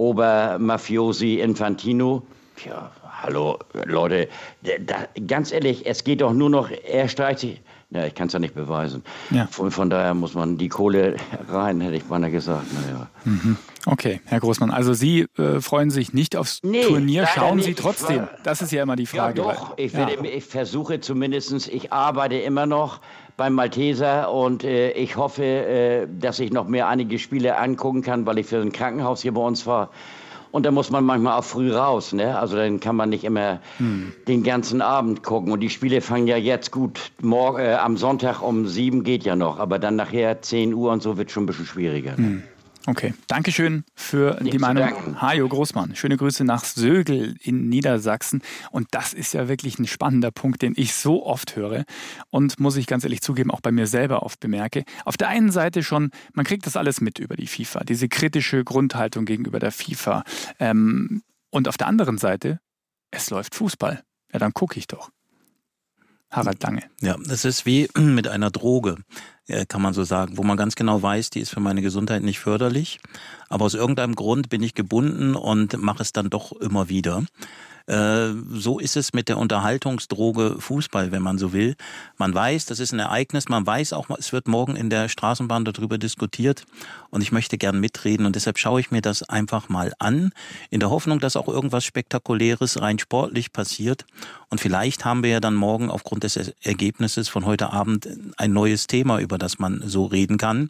Obermafiosi Infantino. Ja, hallo Leute, da, ganz ehrlich, es geht doch nur noch, er streicht sich. Ja, ich kann es ja nicht beweisen. Ja. Von, von daher muss man die Kohle rein, hätte ich beinahe gesagt. Naja. Mhm. Okay, Herr Großmann, also Sie äh, freuen sich nicht aufs nee, Turnier, schauen Sie trotzdem? Das ist ja immer die Frage. Ja doch, ich, ja. Werde, ich versuche zumindest, ich arbeite immer noch beim Malteser und äh, ich hoffe, äh, dass ich noch mehr einige Spiele angucken kann, weil ich für ein Krankenhaus hier bei uns war. Und da muss man manchmal auch früh raus, ne? Also dann kann man nicht immer hm. den ganzen Abend gucken. Und die Spiele fangen ja jetzt gut. Morgen, äh, am Sonntag um sieben geht ja noch, aber dann nachher zehn Uhr und so wird schon ein bisschen schwieriger. Hm. Okay, Dankeschön für Nichts die Meinung. Hajo Großmann, schöne Grüße nach Sögel in Niedersachsen. Und das ist ja wirklich ein spannender Punkt, den ich so oft höre und muss ich ganz ehrlich zugeben, auch bei mir selber oft bemerke. Auf der einen Seite schon, man kriegt das alles mit über die FIFA, diese kritische Grundhaltung gegenüber der FIFA. Ähm, und auf der anderen Seite, es läuft Fußball. Ja, dann gucke ich doch. Harald Lange. Ja, das ist wie mit einer Droge, kann man so sagen, wo man ganz genau weiß, die ist für meine Gesundheit nicht förderlich, aber aus irgendeinem Grund bin ich gebunden und mache es dann doch immer wieder. Äh, so ist es mit der Unterhaltungsdroge Fußball, wenn man so will. Man weiß, das ist ein Ereignis, man weiß auch, es wird morgen in der Straßenbahn darüber diskutiert und ich möchte gern mitreden und deshalb schaue ich mir das einfach mal an, in der Hoffnung, dass auch irgendwas Spektakuläres rein sportlich passiert und vielleicht haben wir ja dann morgen aufgrund des Ergebnisses von heute Abend ein neues Thema, über das man so reden kann.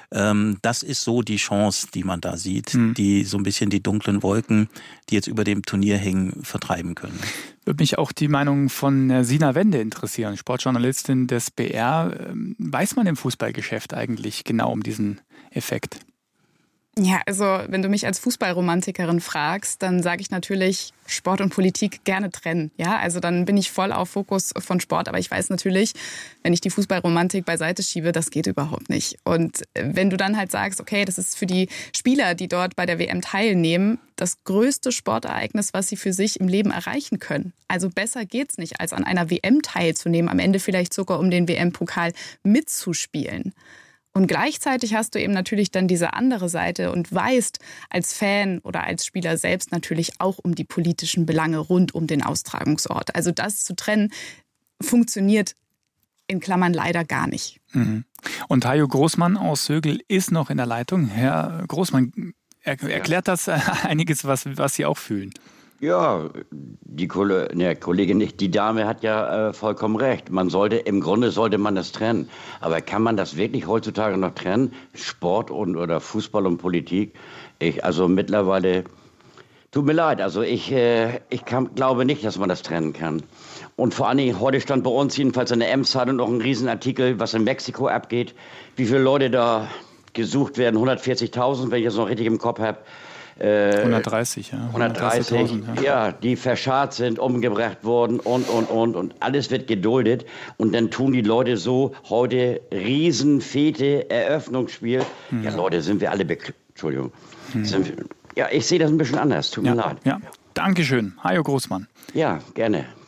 Das ist so die Chance, die man da sieht, mhm. die so ein bisschen die dunklen Wolken, die jetzt über dem Turnier hängen, vertreiben können. Würde mich auch die Meinung von Sina Wende interessieren, Sportjournalistin des B R. Weiß man im Fußballgeschäft eigentlich genau um diesen Effekt? Ja, also wenn du mich als Fußballromantikerin fragst, dann sage ich natürlich, Sport und Politik gerne trennen. Ja, also dann bin ich voll auf Fokus von Sport, aber ich weiß natürlich, wenn ich die Fußballromantik beiseite schiebe, das geht überhaupt nicht. Und wenn du dann halt sagst, okay, das ist für die Spieler, die dort bei der W M teilnehmen, das größte Sportereignis, was sie für sich im Leben erreichen können. Also besser geht's nicht, als an einer W M teilzunehmen, am Ende vielleicht sogar um den W M-Pokal mitzuspielen. Und gleichzeitig hast du eben natürlich dann diese andere Seite und weißt als Fan oder als Spieler selbst natürlich auch um die politischen Belange rund um den Austragungsort. Also das zu trennen, funktioniert in Klammern leider gar nicht. Mhm. Und Hajo Großmann aus Sögel ist noch in der Leitung. Herr Großmann, er, erklärt das einiges, was, was Sie auch fühlen? Ja, die Kollege, ne, Kollegin nicht, die Dame hat ja äh, vollkommen recht. Man sollte, im Grunde sollte man das trennen. Aber kann man das wirklich heutzutage noch trennen? Sport und oder Fußball und Politik? Ich, also mittlerweile, tut mir leid, also ich, äh, ich kann, glaube nicht, dass man das trennen kann. Und vor allen Dingen, heute stand bei uns jedenfalls in der Emszeitung noch ein Riesenartikel, was in Mexiko abgeht. Wie viele Leute da gesucht werden, hundertvierzigtausend, wenn ich das noch richtig im Kopf habe. Äh, hundertdreißig, ja. hundertdreißig, ja. ja, die verscharrt sind, umgebracht worden und, und, und. Und alles wird geduldet. Und dann tun die Leute so, heute Riesenfete, Eröffnungsspiel. Hm. Ja, Leute, sind wir alle bekloppt. Entschuldigung. Hm. Sind wir, ja, ich sehe das ein bisschen anders. Tut mir ja, leid. Ja. Dankeschön, Hajo Großmann. Ja, gerne.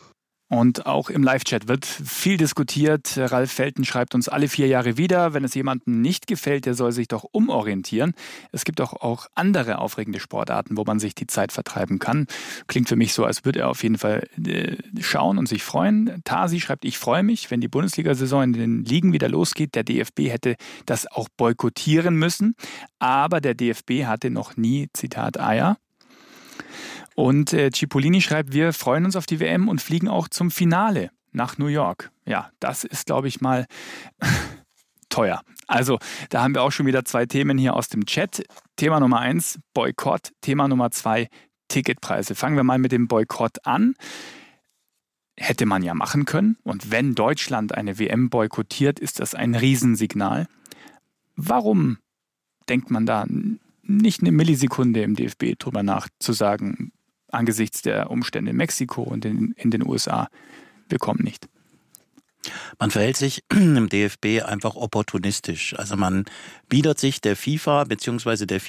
Und auch im Live-Chat wird viel diskutiert. Ralf Felten schreibt uns alle vier Jahre wieder, wenn es jemandem nicht gefällt, der soll sich doch umorientieren. Es gibt auch, auch andere aufregende Sportarten, wo man sich die Zeit vertreiben kann. Klingt für mich so, als würde er auf jeden Fall äh, schauen und sich freuen. Tasi schreibt, ich freue mich, wenn die Bundesliga-Saison in den Ligen wieder losgeht. Der D F B hätte das auch boykottieren müssen. Aber der D F B hatte noch nie, Zitat, Eier. Und äh, Cipollini schreibt, wir freuen uns auf die W M und fliegen auch zum Finale nach New York. Ja, das ist, glaube ich, mal teuer. Also, da haben wir auch schon wieder zwei Themen hier aus dem Chat. Thema Nummer eins, Boykott. Thema Nummer zwei, Ticketpreise. Fangen wir mal mit dem Boykott an. Hätte man ja machen können. Und wenn Deutschland eine W M boykottiert, ist das ein Riesensignal. Warum denkt man da nicht eine Millisekunde im D F B drüber nach, zu sagen, angesichts der Umstände in Mexiko und in, in den U S A, wir kommen nicht? Man verhält sich im D F B einfach opportunistisch. Also man biedert sich der FIFA bzw. der